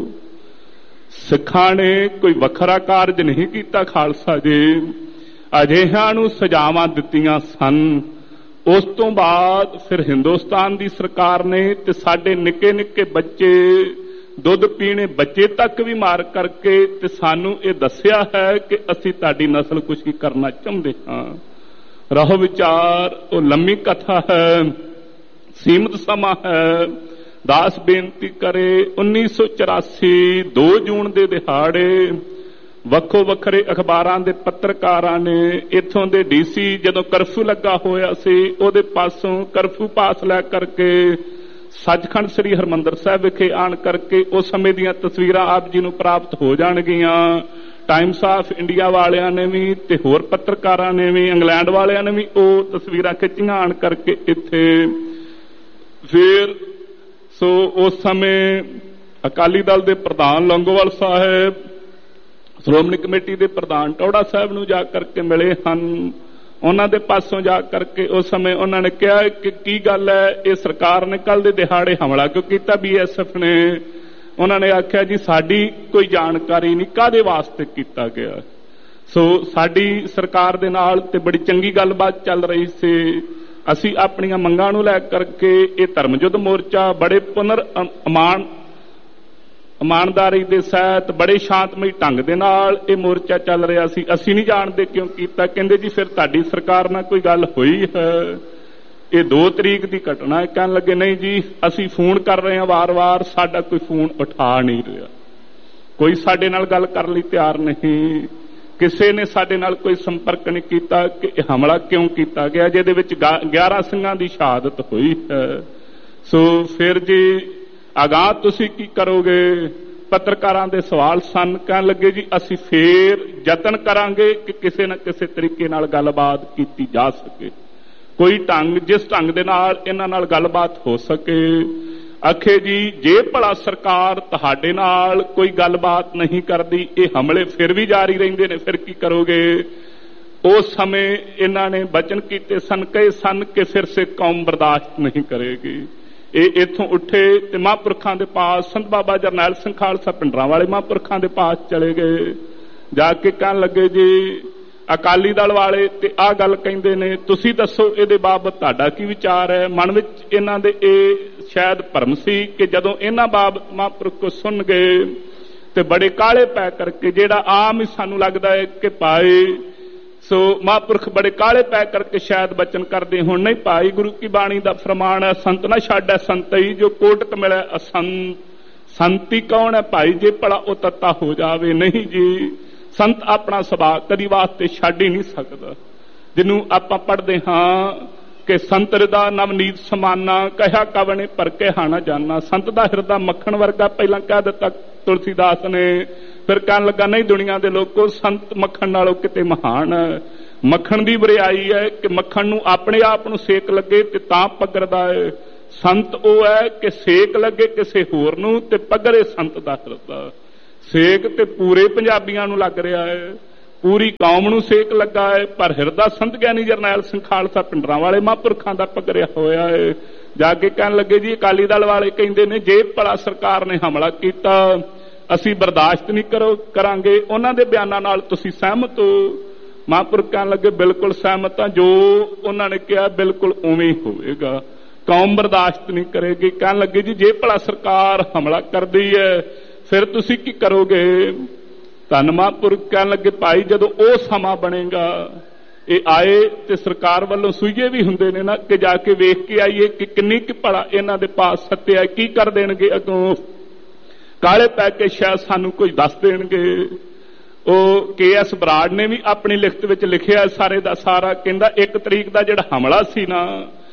ਸਿੱਖਾਂ ਨੇ ਕੋਈ ਵੱਖਰਾ ਕਾਰਜ ਨਹੀਂ ਕੀਤਾ ਖਾਲਸਾ ਜੀ, ਅਜਿਹਿਆਂ ਨੂੰ ਸਜ਼ਾਵਾਂ ਦਿੱਤੀਆਂ ਸਨ। ਉਸ ਤੋਂ ਬਾਅਦ ਫਿਰ ਹਿੰਦੁਸਤਾਨ ਦੀ ਸਰਕਾਰ ਨੇ ਤੇ ਸਾਡੇ ਨਿੱਕੇ ਨਿੱਕੇ ਬੱਚੇ, ਦੁੱਧ ਪੀਣੇ ਬੱਚੇ ਤੱਕ ਵੀ ਮਾਰ ਕਰਕੇ ਤੇ ਸਾਨੂੰ ਇਹ ਦੱਸਿਆ ਹੈ ਕਿ ਅਸੀਂ ਤੁਹਾਡੀ ਨਸਲ ਕੁਸ਼ੀ ਕਰਨਾ ਚਾਹੁੰਦੇ ਹਾਂ। ਰਹੋ ਵਿਚਾਰ, ਉਹ ਲੰਮੀ ਕਥਾ ਹੈ, ਸੀਮਤ ਸਮਾਂ ਹੈ। ਦਾਸ ਬੇਨਤੀ ਕਰੇ, ਉੱਨੀ ਸੌ ਚੁਰਾਸੀ ਦੋ ਜੂਨ ਦੇ ਦਿਹਾੜੇ ਵੱਖੋ ਵੱਖਰੇ ਅਖਬਾਰਾਂ ਦੇ ਪੱਤਰਕਾਰਾਂ ਨੇ ਇੱਥੋਂ ਦੇ ਡੀਸੀ ਜਦੋਂ ਕਰਫਿਊ ਲੱਗਾ ਹੋਇਆ ਸੀ ਉਹਦੇ ਪਾਸੋਂ ਕਰਫਿਊ ਪਾਸ ਲੈ ਕਰਕੇ ਸੱਚਖੰਡ ਸ੍ਰੀ ਹਰਿਮੰਦਰ ਸਾਹਿਬ ਵਿਖੇ ਆਣ ਕਰਕੇ ਉਸ ਸਮੇਂ ਦੀਆਂ ਤਸਵੀਰਾਂ ਆਪ ਜੀ ਨੂੰ ਪ੍ਰਾਪਤ ਹੋ ਜਾਣਗੀਆਂ। ਟਾਈਮਸ ਆਫ ਇੰਡੀਆ ਵਾਲਿਆਂ ਨੇ ਵੀ ਤੇ ਹੋਰ ਪੱਤਰਕਾਰਾਂ ਨੇ ਵੀ, ਇੰਗਲੈਂਡ ਵਾਲਿਆਂ ਨੇ ਵੀ ਉਹ ਤਸਵੀਰਾਂ ਖਿੱਚੀਆਂ ਆਣ ਕਰਕੇ ਇੱਥੇ। ਫਿਰ ਸੋ ਉਸ ਸਮੇਂ ਅਕਾਲੀ ਦਲ ਦੇ ਪ੍ਰਧਾਨ ਲੌਂਗੋਵਾਲ ਸਾਹਿਬ ਸ਼੍ਰੋਮਣੀ ਕਮੇਟੀ ਦੇ ਪ੍ਰਧਾਨ ਟੌੜਾ ਸਾਹਿਬ ਨੂੰ ਜਾ ਕਰਕੇ ਮਿਲੇ ਹਨ। ਉਹਨਾਂ ਦੇ ਪਾਸੋਂ ਜਾ ਕਰਕੇ ਉਸ ਸਮੇਂ ਉਹਨਾਂ ਨੇ ਕਿਹਾ ਕਿ ਕੀ ਗੱਲ ਹੈ, ਇਹ ਸਰਕਾਰ ਨੇ ਕੱਲ ਦੇ ਦਿਹਾੜੇ ਹਮਲਾ ਕਿਉਂ ਕੀਤਾ ਬੀ ਐਸ ਐਫ ਨੇ? ਉਹਨਾਂ ਨੇ ਆਖਿਆ ਜੀ ਸਾਡੀ ਕੋਈ ਜਾਣਕਾਰੀ ਨਹੀਂ ਕਾਹਦੇ ਵਾਸਤੇ ਕੀਤਾ ਗਿਆ। ਸੋ ਸਾਡੀ ਸਰਕਾਰ ਦੇ ਨਾਲ ਤੇ ਬੜੀ ਚੰਗੀ ਗੱਲਬਾਤ ਚੱਲ ਰਹੀ ਸੀ। ਅਸੀਂ ਆਪਣੀਆਂ ਮੰਗਾਂ ਨੂੰ ਲੈ ਕਰਕੇ ਇਹ ਧਰਮ ਯੁੱਧ ਮੋਰਚਾ ਬੜੇ ਪੁਨਰ ਅਮਾਨ ਇਮਾਨਦਾਰੀ ਦੇ ਸਹਿਤ ਬੜੇ ਸ਼ਾਂਤਮਈ ਢੰਗ ਦੇ ਨਾਲ ਇਹ ਮੋਰਚਾ ਚੱਲ ਰਿਹਾ ਸੀ। ਅਸੀਂ ਨਹੀਂ ਜਾਣਦੇ ਕਿਉਂ ਕੀਤਾ। ਕਹਿੰਦੇ ਜੀ ਫਿਰ ਤੁਹਾਡੀ ਸਰਕਾਰ ਨਾਲ ਕੋਈ ਗੱਲ ਹੋਈ ਹੈ? ਇਹ ਦੋ ਤਰੀਕ ਦੀ ਘਟਨਾ ਹੈ। ਕਹਿਣ ਲੱਗੇ ਨਹੀਂ ਜੀ ਅਸੀਂ ਫੋਨ ਕਰ ਰਹੇ ਹਾਂ ਵਾਰ-ਵਾਰ, ਸਾਡਾ ਕੋਈ ਫੋਨ ਉਠਾ ਨਹੀਂ ਰਿਹਾ, ਕੋਈ ਸਾਡੇ ਨਾਲ ਗੱਲ ਕਰਨ ਲਈ ਤਿਆਰ ਨਹੀਂ, ਕਿਸੇ ਨੇ ਸਾਡੇ ਨਾਲ ਕੋਈ ਸੰਪਰਕ ਨਹੀਂ ਕੀਤਾ ਕਿ ਇਹ ਹਮਲਾ ਕਿਉਂ ਕੀਤਾ ਗਿਆ ਜਿਹਦੇ ਵਿੱਚ ਗਿਆਰਾਂ ਸਿੰਘਾਂ ਦੀ ਸ਼ਹਾਦਤ ਹੋਈ ਹੈ। ਸੋ ਫਿਰ ਜੀ ਅਗਾਂਹ ਤੁਸੀਂ ਕੀ ਕਰੋਗੇ? ਪੱਤਰਕਾਰਾਂ ਦੇ ਸਵਾਲ ਸਨ। ਕਹਿਣ ਲੱਗੇ ਜੀ ਅਸੀਂ ਫੇਰ ਯਤਨ ਕਰਾਂਗੇ ਕਿ ਕਿਸੇ ਨਾ ਕਿਸੇ ਤਰੀਕੇ ਨਾਲ ਗੱਲਬਾਤ ਕੀਤੀ ਜਾ ਸਕੇ, ਕੋਈ ਢੰਗ ਜਿਸ ਢੰਗ ਦੇ ਨਾਲ ਇਹਨਾਂ ਨਾਲ ਗੱਲਬਾਤ ਹੋ ਸਕੇ। ਆਖੇ ਜੀ ਜੇ ਭਲਾ ਸਰਕਾਰ ਤੁਹਾਡੇ ਨਾਲ ਕੋਈ ਗੱਲਬਾਤ ਨਹੀਂ ਕਰਦੀ, ਇਹ ਹਮਲੇ ਫਿਰ ਵੀ ਜਾਰੀ ਰਹਿੰਦੇ ਨੇ, ਫਿਰ ਕੀ ਕਰੋਗੇ? ਉਸ ਸਮੇਂ ਇਹਨਾਂ ਨੇ ਬਚਨ ਕੀਤੇ ਸਨ, ਕਹੇ ਸਨ ਕਿ ਫਿਰ ਸੇ ਕੌਮ ਬਰਦਾਸ਼ਤ ਨਹੀਂ ਕਰੇਗੀ। ਇਹ ਇੱਥੋਂ ਉੱਠੇ ਤੇ ਮਹਾਂਪੁਰਖਾਂ ਦੇ ਪਾਸ, ਸੰਤ ਬਾਬਾ ਜਰਨੈਲ ਸਿੰਘ ਖਾਲਸਾ ਪਿੰਡਰਾਂ ਵਾਲੇ ਮਹਾਂਪੁਰਖਾਂ ਦੇ ਪਾਸ ਚਲੇ ਗਏ। ਜਾ ਕੇ ਕਹਿਣ ਲੱਗੇ ਜੀ ਅਕਾਲੀ ਦਲ ਵਾਲੇ ਤੇ ਆਹ ਗੱਲ ਕਹਿੰਦੇ ਨੇ, ਤੁਸੀਂ ਦੱਸੋ ਇਹਦੇ ਬਾਬਤ ਤੁਹਾਡਾ ਕੀ ਵਿਚਾਰ ਹੈ? ਮਨ ਵਿੱਚ ਇਹਨਾਂ ਦੇ ਇਹ ਸ਼ਾਇਦ ਭਰਮ ਸੀ ਕਿ ਜਦੋਂ ਇਹਨਾਂ ਬਾਬਤ ਮਹਾਂਪੁਰਖ ਕੋ ਸੁਣ ਗਏ ਤੇ ਬੜੇ ਕਾਲੇ ਪੈ ਕਰਕੇ, ਜਿਹੜਾ ਆਮ ਹੀ ਸਾਨੂੰ ਲੱਗਦਾ ਹੈ ਕਿ ਭਾਈ ਸੋ ਮਹਾਂਪੁਰਖ ਬੜੇ ਕਾਲੇ ਪੈ ਕਰਕੇ ਸ਼ਾਇਦ ਬਚਨ ਕਰਦੇ ਹੁਣ, ਨਹੀਂ ਭਾਈ ਗੁਰੂ ਕੀ ਬਾਣੀ ਦਾ ਫਰਮਾਨ ਹੈ ਸੰਤ ਨਾ ਛੱਡੈ ਸੰਤਈ, ਜੋ ਕੋਟਕ ਮਿਲੇ ਅਸੰਤ। ਸੰਤੀ ਕੌਣ ਹੈ ਭਾਈ? ਜੇ ਭਲਾ ਉਹ ਤੱਤਾ ਹੋ ਜਾਵੇ। ਨਹੀਂ ਜੀ, ਸੰਤ ਆਪਣਾ ਸੁਭਾਅ ਕਦੀ ਵਾਸਤੇ ਛੱਡ ਹੀ ਨਹੀਂ ਸਕਦਾ। ਜਿਹਨੂੰ ਆਪਾਂ ਪੜ੍ਹਦੇ ਹਾਂ ਕਿ ਸੰਤ ਹਿਰਦਾ ਨਵਨੀਤ ਸਮਾਨਾ, ਕਹਿਆ ਕਵਣੇ ਪਰ ਕਹਿਆ ਨਾ ਜਾਨਾ। ਸੰਤ ਦਾ ਹਿਰਦਾ ਮੱਖਣ ਵਰਗਾ ਪਹਿਲਾਂ ਕਹਿ ਦਿੱਤਾ ਤੁਲਸੀਦਾਸ ਨੇ, ਫਿਰ ਕਹਿਣ ਲੱਗਾ ਨਹੀਂ ਦੁਨੀਆ ਦੇ ਲੋਕੋ ਸੰਤ ਮੱਖਣ ਨਾਲੋਂ ਕਿਤੇ ਮਹਾਨ ਹੈ। ਮੱਖਣ ਦੀ ਵਰਿਆਈ ਹੈ ਕਿ ਮੱਖਣ ਨੂੰ ਆਪਣੇ ਆਪ ਨੂੰ ਸੇਕ ਲੱਗੇ ਤੇ ਤਾਂ ਪਗਰਦਾ ਹੈ। ਸੰਤ ਉਹ ਹੈ ਕਿ ਸੇਕ ਲੱਗੇ ਕਿਸੇ ਹੋਰ ਨੂੰ ਤੇ ਪਗਰੇ ਸੰਤ ਦਾ ਹਿਰਦਾ। ਸੇਕ ਤੇ ਪੂਰੇ ਪੰਜਾਬੀਆਂ ਨੂੰ ਲੱਗ ਰਿਹਾ ਹੈ, ਪੂਰੀ ਕੌਮ ਨੂੰ ਸੇਕ ਲੱਗਾ ਹੈ, ਪਰ ਹਿਰਦਾ ਸੰਤ ਗਿਆਨੀ ਜਰਨੈਲ ਸਿੰਘ ਖਾਲਸਾ ਪਿੰਡਰਾਂ ਵਾਲੇ ਮਹਾਂਪੁਰਖਾਂ ਦਾ ਪਗਰਿਆ ਹੋਇਆ ਹੈ। ਜਾ ਕੇ ਕਹਿਣ ਲੱਗੇ ਜੀ ਅਕਾਲੀ ਦਲ ਵਾਲੇ ਕਹਿੰਦੇ ਨੇ ਜੇ ਭਲਾ ਸਰਕਾਰ ਨੇ ਹਮਲਾ ਕੀਤਾ ਅਸੀਂ ਬਰਦਾਸ਼ਤ ਨਹੀਂ ਕਰੋ ਕਰਾਂਗੇ। ਉਹਨਾਂ ਦੇ ਬਿਆਨਾਂ ਨਾਲ ਤੁਸੀਂ ਸਹਿਮਤ ਹੋ? ਮਹਾਂਪੁਰਖ ਕਹਿਣ ਲੱਗੇ ਬਿਲਕੁਲ ਸਹਿਮਤ ਹਾਂ, ਜੋ ਉਹਨਾਂ ਨੇ ਕਿਹਾ ਬਿਲਕੁਲ ਉਵੇਂ ਹੀ ਹੋਵੇਗਾ, ਕੌਮ ਬਰਦਾਸ਼ਤ ਨਹੀਂ ਕਰੇਗੀ। ਕਹਿਣ ਲੱਗੇ ਜੀ ਜੇ ਭਲਾ ਸਰਕਾਰ ਹਮਲਾ ਕਰਦੀ ਹੈ ਫਿਰ ਤੁਸੀਂ ਕੀ ਕਰੋਗੇ? ਧੰਨ ਮਹਾਂਪੁਰਖ ਕਹਿਣ ਲੱਗੇ ਭਾਈ ਜਦੋਂ ਉਹ ਸਮਾਂ ਬਣੇਗਾ, ਇਹ ਆਏ ਤੇ ਸਰਕਾਰ ਵੱਲੋਂ ਸੂਈਏ ਵੀ ਹੁੰਦੇ ਨੇ ਨਾ ਕਿ ਜਾ ਕੇ ਵੇਖ ਕੇ ਆਈਏ ਕਿ ਕਿੰਨੀ ਕੁ ਭਲਾ ਇਹਨਾਂ ਦੇ ਪਾਸ ਸੱਤਿਆ, ਕੀ ਕਰ ਦੇਣਗੇ ਅੱਗੋਂ। ਕਾਲੇ ਪੈ ਕੇ ਸ਼ਾਇਦ ਸਾਨੂੰ ਕੁਝ ਦੱਸ ਦੇਣਗੇ। ਉਹ ਕੇ ਐਸ ਬਰਾੜ ਨੇ ਵੀ ਆਪਣੀ ਲਿਖਤ ਵਿੱਚ ਲਿਖਿਆ ਸਾਰੇ ਦਾ ਸਾਰਾ, ਕਹਿੰਦਾ ਇੱਕ ਤਰੀਕ ਦਾ ਜਿਹੜਾ ਹਮਲਾ ਸੀ ਨਾ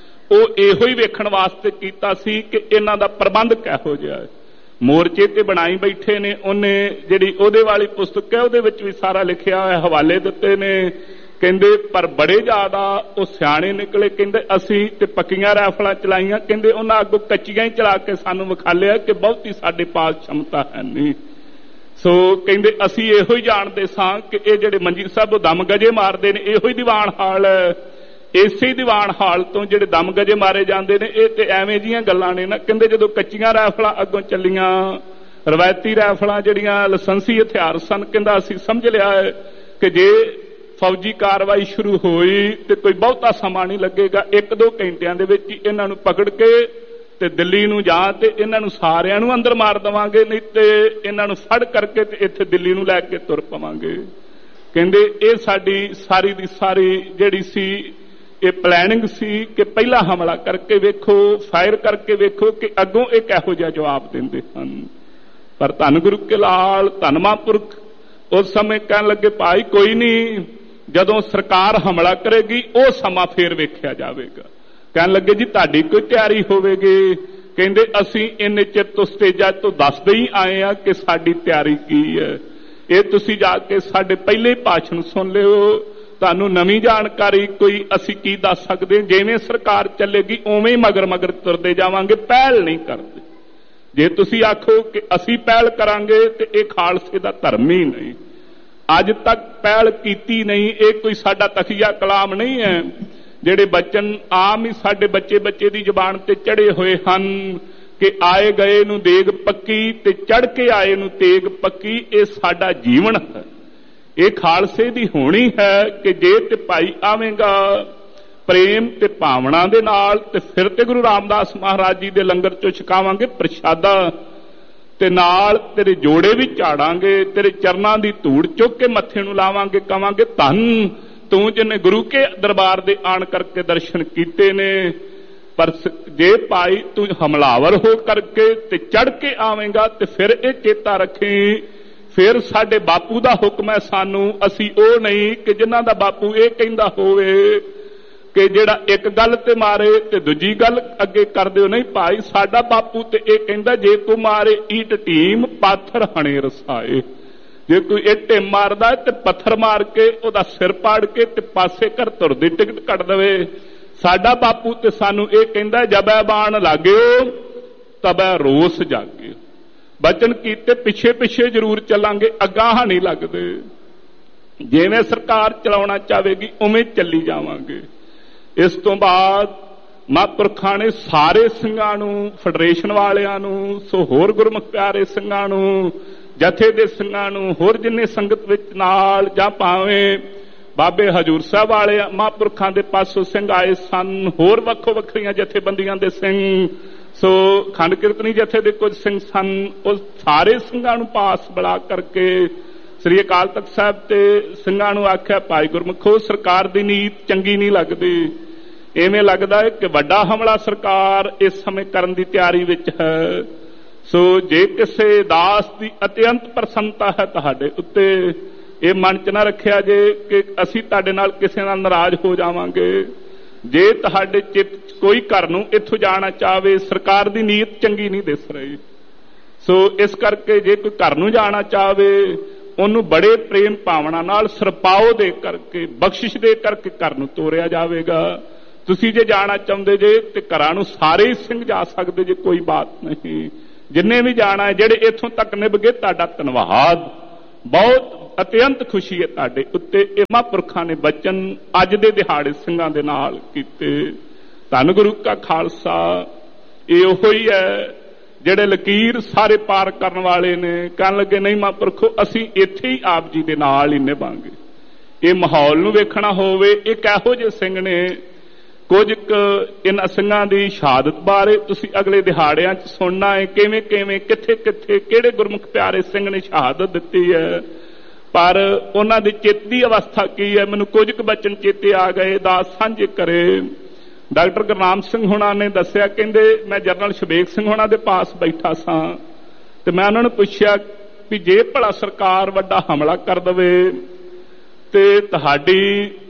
ਉਹ ਇਹੋ ਹੀ ਵੇਖਣ ਵਾਸਤੇ ਕੀਤਾ ਸੀ ਕਿ ਇਹਨਾਂ ਦਾ ਪ੍ਰਬੰਧ ਕਿਹੋ ਜਿਹਾ ਹੈ। ਮੋਰਚੇ ਤੇ ਬਣਾਈ ਬੈਠੇ ਨੇ। ਉਹਨੇ ਜਿਹੜੀ ਉਹਦੇ ਵਾਲੀ ਪੁਸਤਕ ਹੈ ਉਹਦੇ ਵਿੱਚ ਵੀ ਸਾਰਾ ਲਿਖਿਆ ਹੋਇਆ, ਹਵਾਲੇ ਦਿੱਤੇ ਨੇ। ਕਹਿੰਦੇ ਪਰ ਬੜੇ ਜ਼ਿਆਦਾ ਉਹ ਸਿਆਣੇ ਨਿਕਲੇ। ਕਹਿੰਦੇ ਅਸੀਂ ਤੇ ਪੱਕੀਆਂ ਰਾਈਫਲਾਂ ਚਲਾਈਆਂ, ਕਹਿੰਦੇ ਉਹਨਾਂ ਅੱਗੋਂ ਕੱਚੀਆਂ ਹੀ ਚਲਾ ਕੇ ਸਾਨੂੰ ਵਿਖਾਲਿਆ ਕਿ ਬਹੁਤੀ ਸਾਡੇ ਪਾਸ क्षमता ਹੈ ਨਹੀਂ। ਸੋ ਕਹਿੰਦੇ ਅਸੀਂ ਇਹੋ ਹੀ ਜਾਣਦੇ ਸਾਂ ਕਿ ਇਹ ਜਿਹੜੇ ਮੰਜੀ ਸਾਹਿਬ ਦਮ ਗਜੇ ਮਾਰਦੇ ਨੇ ਇਹੋ ਹੀ ਦੀਵਾਨ ਹਾਲ ਹੈ। ਇਸੇ ਦੀਵਾਨ ਹਾਲ ਤੋਂ ਜਿਹੜੇ ਦਮ ਗਜੇ ਮਾਰੇ ਜਾਂਦੇ ਨੇ ਇਹ ਤੇ ਐਵੇਂ ਜੀਆਂ ਗੱਲਾਂ ਨੇ ਨਾ। ਕਹਿੰਦੇ ਜਦੋਂ ਕੱਚੀਆਂ ਰਾਈਫਲਾਂ ਅੱਗੋਂ ਚੱਲੀਆਂ, ਰਵਾਇਤੀ ਰਾਈਫਲਾਂ ਜਿਹੜੀਆਂ ਲਾਇਸੈਂਸੀ ਹਥਿਆਰ ਸਨ, ਕਹਿੰਦਾ ਅਸੀਂ ਸਮਝ ਲਿਆ ਹੈ ਕਿ ਜੇ ਫੌਜੀ ਕਾਰਵਾਈ ਸ਼ੁਰੂ ਹੋਈ ਤੇ ਕੋਈ ਬਹੁਤਾ ਸਮਾਂ ਨਹੀਂ ਲੱਗੇਗਾ, ਇੱਕ ਦੋ ਘੰਟਿਆਂ ਦੇ ਵਿੱਚ ਹੀ ਇਹਨਾਂ ਨੂੰ ਪਕੜ ਕੇ ਤੇ ਦਿੱਲੀ ਨੂੰ ਜਾਂ ਤੇ ਇਹਨਾਂ ਨੂੰ ਸਾਰਿਆਂ ਨੂੰ ਅੰਦਰ ਮਾਰ ਦੇਵਾਂਗੇ, ਨਹੀਂ ਤੇ ਇਹਨਾਂ ਨੂੰ ਫੜ ਕਰਕੇ ਤੇ ਇੱਥੇ ਦਿੱਲੀ ਨੂੰ ਲੈ ਕੇ ਤੁਰ ਪਵਾਂਗੇ। ਕਹਿੰਦੇ ਇਹ ਸਾਡੀ ਸਾਰੀ ਦੀ ਸਾਰੀ ਜਿਹੜੀ ਸੀ ਇਹ ਪਲੈਨਿੰਗ ਸੀ ਕਿ ਪਹਿਲਾ ਹਮਲਾ ਕਰਕੇ ਵੇਖੋ, ਫਾਇਰ ਕਰਕੇ ਵੇਖੋ ਕਿ ਅੱਗੋਂ ਇਹ ਕਿਹੋ ਜਿਹਾ ਜਵਾਬ ਦਿੰਦੇ ਹਨ। ਪਰ ਧੰਨ ਗੁਰੂ ਕੇ ਲਾਲ, ਧੰਨ ਮਹਾਂਪੁਰਖ ਉਸ ਸਮੇਂ ਕਹਿਣ ਲੱਗੇ ਭਾਈ ਕੋਈ ਨਹੀਂ, ਜਦੋਂ ਸਰਕਾਰ ਹਮਲਾ ਕਰੇਗੀ ਉਹ ਸਮਾਂ ਫੇਰ ਵੇਖਿਆ ਜਾਵੇਗਾ। ਕਹਿਣ ਲੱਗੇ ਜੀ ਤੁਹਾਡੀ ਕੋਈ ਤਿਆਰੀ ਹੋਵੇਗੀ? ਕਹਿੰਦੇ ਅਸੀਂ ਇੰਨੇ ਚਿਰ ਤੋਂ ਸਟੇਜਾਂ ਤੋਂ ਦੱਸਦੇ ਹੀ ਆਏ ਆ ਕਿ ਸਾਡੀ ਤਿਆਰੀ ਕੀ ਹੈ। ਇਹ ਤੁਸੀਂ ਜਾ ਕੇ ਸਾਡੇ ਪਹਿਲੇ ਭਾਸ਼ਣ ਸੁਣ ਲਿਓ, ਤੁਹਾਨੂੰ ਨਵੀਂ ਜਾਣਕਾਰੀ ਕੋਈ ਅਸੀਂ ਕੀ ਦੱਸ ਸਕਦੇ। ਜਿਵੇਂ ਸਰਕਾਰ ਚੱਲੇਗੀ ਉਵੇਂ ਹੀ ਮਗਰ ਮਗਰ ਤੁਰਦੇ ਜਾਵਾਂਗੇ, ਪਹਿਲ ਨਹੀਂ ਕਰਦੇ। ਜੇ ਤੁਸੀਂ ਆਖੋ ਕਿ ਅਸੀਂ ਪਹਿਲ ਕਰਾਂਗੇ ਤੇ ਇਹ ਖਾਲਸੇ ਦਾ ਧਰਮ ਹੀ ਨਹੀਂ। ਅੱਜ ਤੱਕ ਪਹਿਲ ਕੀਤੀ ਨਹੀਂ, ਇਹ ਕੋਈ ਸਾਡਾ ਤਖੀਆ ਕਲਾਮ ਨਹੀਂ ਹੈ। ਜਿਹੜੇ ਬਚਨ ਆਮ ਹੀ ਸਾਡੇ ਬੱਚੇ ਬੱਚੇ ਦੀ ਜ਼ੁਬਾਨ ਤੇ ਚੜੇ ਹੋਏ ਹਨ ਕਿ ਆਏ ਗਏ ਨੂੰ ਦੇਗ ਪੱਕੀ ਤੇ ਚੜ ਕੇ ਆਏ ਨੂੰ ਤੇਗ ਪੱਕੀ, ਇਹ ਸਾਡਾ ਜੀਵਨ ਹੈ। ਇਹ ਖਾਲਸੇ ਦੀ ਹੋਣੀ ਹੈ ਕਿ ਜੇ ਤੇ ਭਾਈ ਆਵੇਂਗਾ ਪ੍ਰੇਮ ਤੇ ਭਾਵਨਾ ਦੇ ਨਾਲ ਤੇ ਫਿਰ ਤੇ ਗੁਰੂ ਰਾਮਦਾਸ ਮਹਾਰਾਜ ਜੀ ਦੇ ਲੰਗਰ ਚੋਂ ਛਕਾਵਾਂਗੇ ਪ੍ਰਸ਼ਾਦਾ ਤੇ ਨਾਲ ਤੇਰੇ ਜੋੜੇ ਵੀ ਝਾੜਾਂਗੇ, ਤੇਰੇ ਚਰਨਾਂ ਦੀ ਧੂੜ ਚੁੱਕ ਕੇ ਮੱਥੇ ਨੂੰ ਲਾਵਾਂਗੇ, ਕਵਾਂਗੇ ਧੰਨ ਤੂੰ ਜਿਹਨੇ ਗੁਰੂ ਕੇ ਦਰਬਾਰ ਦੇ ਆਣ ਕਰਕੇ ਦਰਸ਼ਨ ਕੀਤੇ ਨੇ। ਪਰ ਜੇ ਭਾਈ ਤੂੰ ਹਮਲਾਵਰ ਹੋ ਕਰਕੇ ਤੇ ਚੜ ਕੇ ਆਵੇਂਗਾ ਤੇ ਫਿਰ ਇਹ ਚੇਤਾ ਰੱਖੀ ਫਿਰ ਸਾਡੇ ਬਾਪੂ ਦਾ ਹੁਕਮ ਹੈ ਸਾਨੂੰ, ਅਸੀਂ ਉਹ ਨਹੀਂ ਕਿ ਜਿਨ੍ਹਾਂ ਦਾ ਬਾਪੂ ਇਹ ਕਹਿੰਦਾ ਹੋਵੇ ਕਿ ਜਿਹੜਾ ਇੱਕ ਗੱਲ ਤੇ ਮਾਰੇ ਤੇ ਦੂਜੀ ਗੱਲ ਅੱਗੇ ਕਰ ਦਿਓ। ਨਹੀਂ ਭਾਈ, ਸਾਡਾ ਬਾਪੂ ਤੇ ਇਹ ਕਹਿੰਦਾ ਜੇ ਕੋ ਮਾਰੇ ਈਟ ਢੀਮ ਪਾਥਰ ਹਣੇ ਰਸਾਏ। ਜੇ ਕੋਈ ਇੱਟੇ ਮਾਰਦਾ ਤੇ ਪੱਥਰ ਮਾਰ ਕੇ ਉਹਦਾ ਸਿਰ ਪਾੜ ਕੇ ਤੇ ਪਾਸੇ ਕਰ ਧੁਰ ਦੀ ਟਿਕਟ ਕੱਢ ਦੇਵੇ। ਸਾਡਾ ਬਾਪੂ ਤੇ ਸਾਨੂੰ ਇਹ ਕਹਿੰਦਾ ਜਬੈ ਬਾਣ ਲਾਗਿਓ ਤਬੈ ਰੋਸ ਜਾਗਿਓ। ਬਚਨ ਕੀਤੇ ਪਿੱਛੇ ਪਿੱਛੇ ਜ਼ਰੂਰ ਚੱਲਾਂਗੇ, ਅਗਾਂਹ ਨਹੀਂ ਲੱਗਦੇ। ਜਿਵੇਂ ਸਰਕਾਰ ਚਲਾਉਣਾ ਚਾਹੇਗੀ ਉਵੇਂ ਚੱਲੀ ਜਾਵਾਂਗੇ। ਇਸ ਤੋਂ ਬਾਅਦ ਮਹਾਂਪੁਰਖਾਂ ਨੇ ਸਾਰੇ ਸਿੰਘਾਂ ਨੂੰ, ਫੈਡਰੇਸ਼ਨ ਵਾਲਿਆਂ ਨੂੰ, ਸੋ ਹੋਰ ਗੁਰਮੁਖ ਪਿਆਰੇ ਸਿੰਘਾਂ ਨੂੰ, ਜਥੇ ਦੇ ਸਿੰਘਾਂ ਨੂੰ, ਹੋਰ ਜਿੰਨੇ ਸੰਗਤ ਵਿੱਚ ਨਾਲ ਜਾਂ ਭਾਵੇਂ ਬਾਬੇ ਹਜੂਰ ਸਾਹਿਬ ਵਾਲੇ ਮਹਾਂਪੁਰਖਾਂ ਦੇ ਪਾਸੋਂ ਸਿੰਘ ਆਏ ਸਨ, ਹੋਰ ਵੱਖੋ ਵੱਖਰੀਆਂ ਜਥੇਬੰਦੀਆਂ ਦੇ ਸਿੰਘ, ਸੋ ਖੰਡ ਕੀਰਤਨੀ ਜਥੇ ਦੇ ਕੁਝ ਸਿੰਘ ਸਨ, ਉਹ ਸਾਰੇ ਸਿੰਘਾਂ ਨੂੰ ਪਾਸ ਬੁਲਾ ਕਰਕੇ ਸ੍ਰੀ ਅਕਾਲ ਤਖਤ ਸਾਹਿਬ ਤੇ ਸਿੰਘਾਂ ਨੂੰ ਆਖਿਆ ਭਾਈ ਗੁਰਮੁਖੋ ਸਰਕਾਰ ਦੀ ਨੀਤ ਚੰਗੀ ਨਹੀਂ ਲੱਗਦੀ। ਇਵੇਂ ਲੱਗਦਾ ਹੈ ਕਿ ਵੱਡਾ ਹਮਲਾ ਸਰਕਾਰ ਇਸ ਸਮੇਂ ਕਰਨ ਦੀ ਤਿਆਰੀ ਵਿੱਚ ਹੈ। ਸੋ ਜੇ ਕਿਸੇ ਦਾਸ ਦੀ ਅਤਿਅੰਤ ਪ੍ਰਸੰਨਤਾ ਹੈ ਤੁਹਾਡੇ ਉੱਤੇ, ਇਹ ਮਨ ਚ ਨਾ ਰੱਖਿਆ ਜੇ ਕਿ ਅਸੀਂ ਤੁਹਾਡੇ ਨਾਲ ਕਿਸੇ ਨਾਲ ਨਾਰਾਜ਼ ਹੋ ਜਾਵਾਂਗੇ। ਜੇ ਤੁਹਾਡੇ ਚਿੱਤ ਚ ਕੋਈ ਘਰ ਨੂੰ ਇੱਥੋਂ ਜਾਣਾ ਚਾਹਵੇ, ਸਰਕਾਰ ਦੀ ਨੀਅਤ ਚੰਗੀ ਨਹੀਂ ਦਿਸ ਰਹੀ। ਸੋ ਇਸ ਕਰਕੇ ਜੇ ਕੋਈ ਘਰ ਨੂੰ ਜਾਣਾ ਚਾਹਵੇ ਉਹਨੂੰ ਬੜੇ ਪ੍ਰੇਮ ਭਾਵਨਾ ਨਾਲ ਸਰਪਾਓ ਦੇ ਕਰਕੇ, ਬਖਸ਼ਿਸ਼ ਦੇ ਕਰਕੇ ਘਰ ਨੂੰ ਤੋਰਿਆ ਜਾਵੇਗਾ। ਤੁਸੀਂ ਜੇ ਜਾਣਾ ਚਾਹੁੰਦੇ ਜੇ ਤੇ ਘਰਾਂ ਨੂੰ ਸਾਰੇ ਹੀ ਸਿੰਘ ਜਾ ਸਕਦੇ ਜੇ, ਕੋਈ ਬਾਤ ਨਹੀਂ। ਜਿੰਨੇ ਵੀ ਜਾਣਾ ਹੈ, ਜਿਹੜੇ ਇੱਥੋਂ ਤੱਕ ਨਿਭ ਗਏ, ਤੁਹਾਡਾ ਧੰਨਵਾਦ। ਬਹੁਤ ਅਤਿਅੰਤ ਖੁਸ਼ੀ ਹੈ ਤੁਹਾਡੇ ਉੱਤੇ। ਇਹ ਮਹਾਂਪੁਰਖਾਂ ਨੇ ਬਚਨ ਅੱਜ ਦੇ ਦਿਹਾੜੇ ਸਿੰਘਾਂ ਦੇ ਨਾਲ ਕੀਤੇ। ਧੰਨ ਗੁਰੂ ਕਾ ਖਾਲਸਾ। ਇਹ ਉਹੋ ਹੀ ਹੈ ਜਿਹੜੇ ਲਕੀਰ ਸਾਰੇ ਪਾਰ ਕਰਨ ਵਾਲੇ ਨੇ। ਕਹਿਣ ਲੱਗੇ ਨਹੀਂ ਮਹਾਂਪੁਰਖੋ ਅਸੀਂ ਇੱਥੇ ਹੀ ਆਪ ਜੀ ਦੇ ਨਾਲ ਹੀ ਨਿਭਾਂਗੇ। ਇਹ ਮਾਹੌਲ ਨੂੰ ਵੇਖਣਾ ਹੋਵੇ, ਇਹ ਕਿਹੋ ਜਿਹੇ ਸਿੰਘ ਨੇ। ਕੁਝ ਕੁ ਇਹਨਾਂ ਸਿੰਘਾਂ ਦੀ ਸ਼ਹਾਦਤ ਬਾਰੇ ਤੁਸੀਂ ਅਗਲੇ ਦਿਹਾੜਿਆਂ 'ਚ ਸੁਣਨਾ ਹੈ, ਕਿਵੇਂ ਕਿਵੇਂ ਕਿੱਥੇ ਕਿੱਥੇ ਕਿਹੜੇ ਗੁਰਮੁਖ ਪਿਆਰੇ ਸਿੰਘ ਨੇ ਸ਼ਹਾਦਤ ਦਿੱਤੀ ਹੈ। ਪਰ ਉਹਨਾਂ ਦੀ ਚਿੱਤ ਦੀ ਅਵਸਥਾ ਕੀ ਹੈ, ਮੈਨੂੰ ਕੁਝ ਕੁ ਬਚਨ ਚੇਤੇ ਆ ਗਏ, ਦਾਸ ਸਾਂਝੇ ਕਰੇ। ਡਾਕਟਰ ਗੁਰਨਾਮ ਸਿੰਘ ਹੋਣਾ ਨੇ ਦੱਸਿਆ, ਕਹਿੰਦੇ ਮੈਂ ਜਨਰਲ ਸ਼ਬੇਗ ਸਿੰਘ ਹੋਣਾ ਦੇ ਪਾਸ ਬੈਠਾ ਸਾਂ ਤੇ ਮੈਂ ਉਹਨਾਂ ਨੂੰ ਪੁੱਛਿਆ ਵੀ ਜੇ ਭਲਾ ਸਰਕਾਰ ਵੱਡਾ ਹਮਲਾ ਕਰ ਦੇਵੇ ਤੇ ਤੁਹਾਡੀ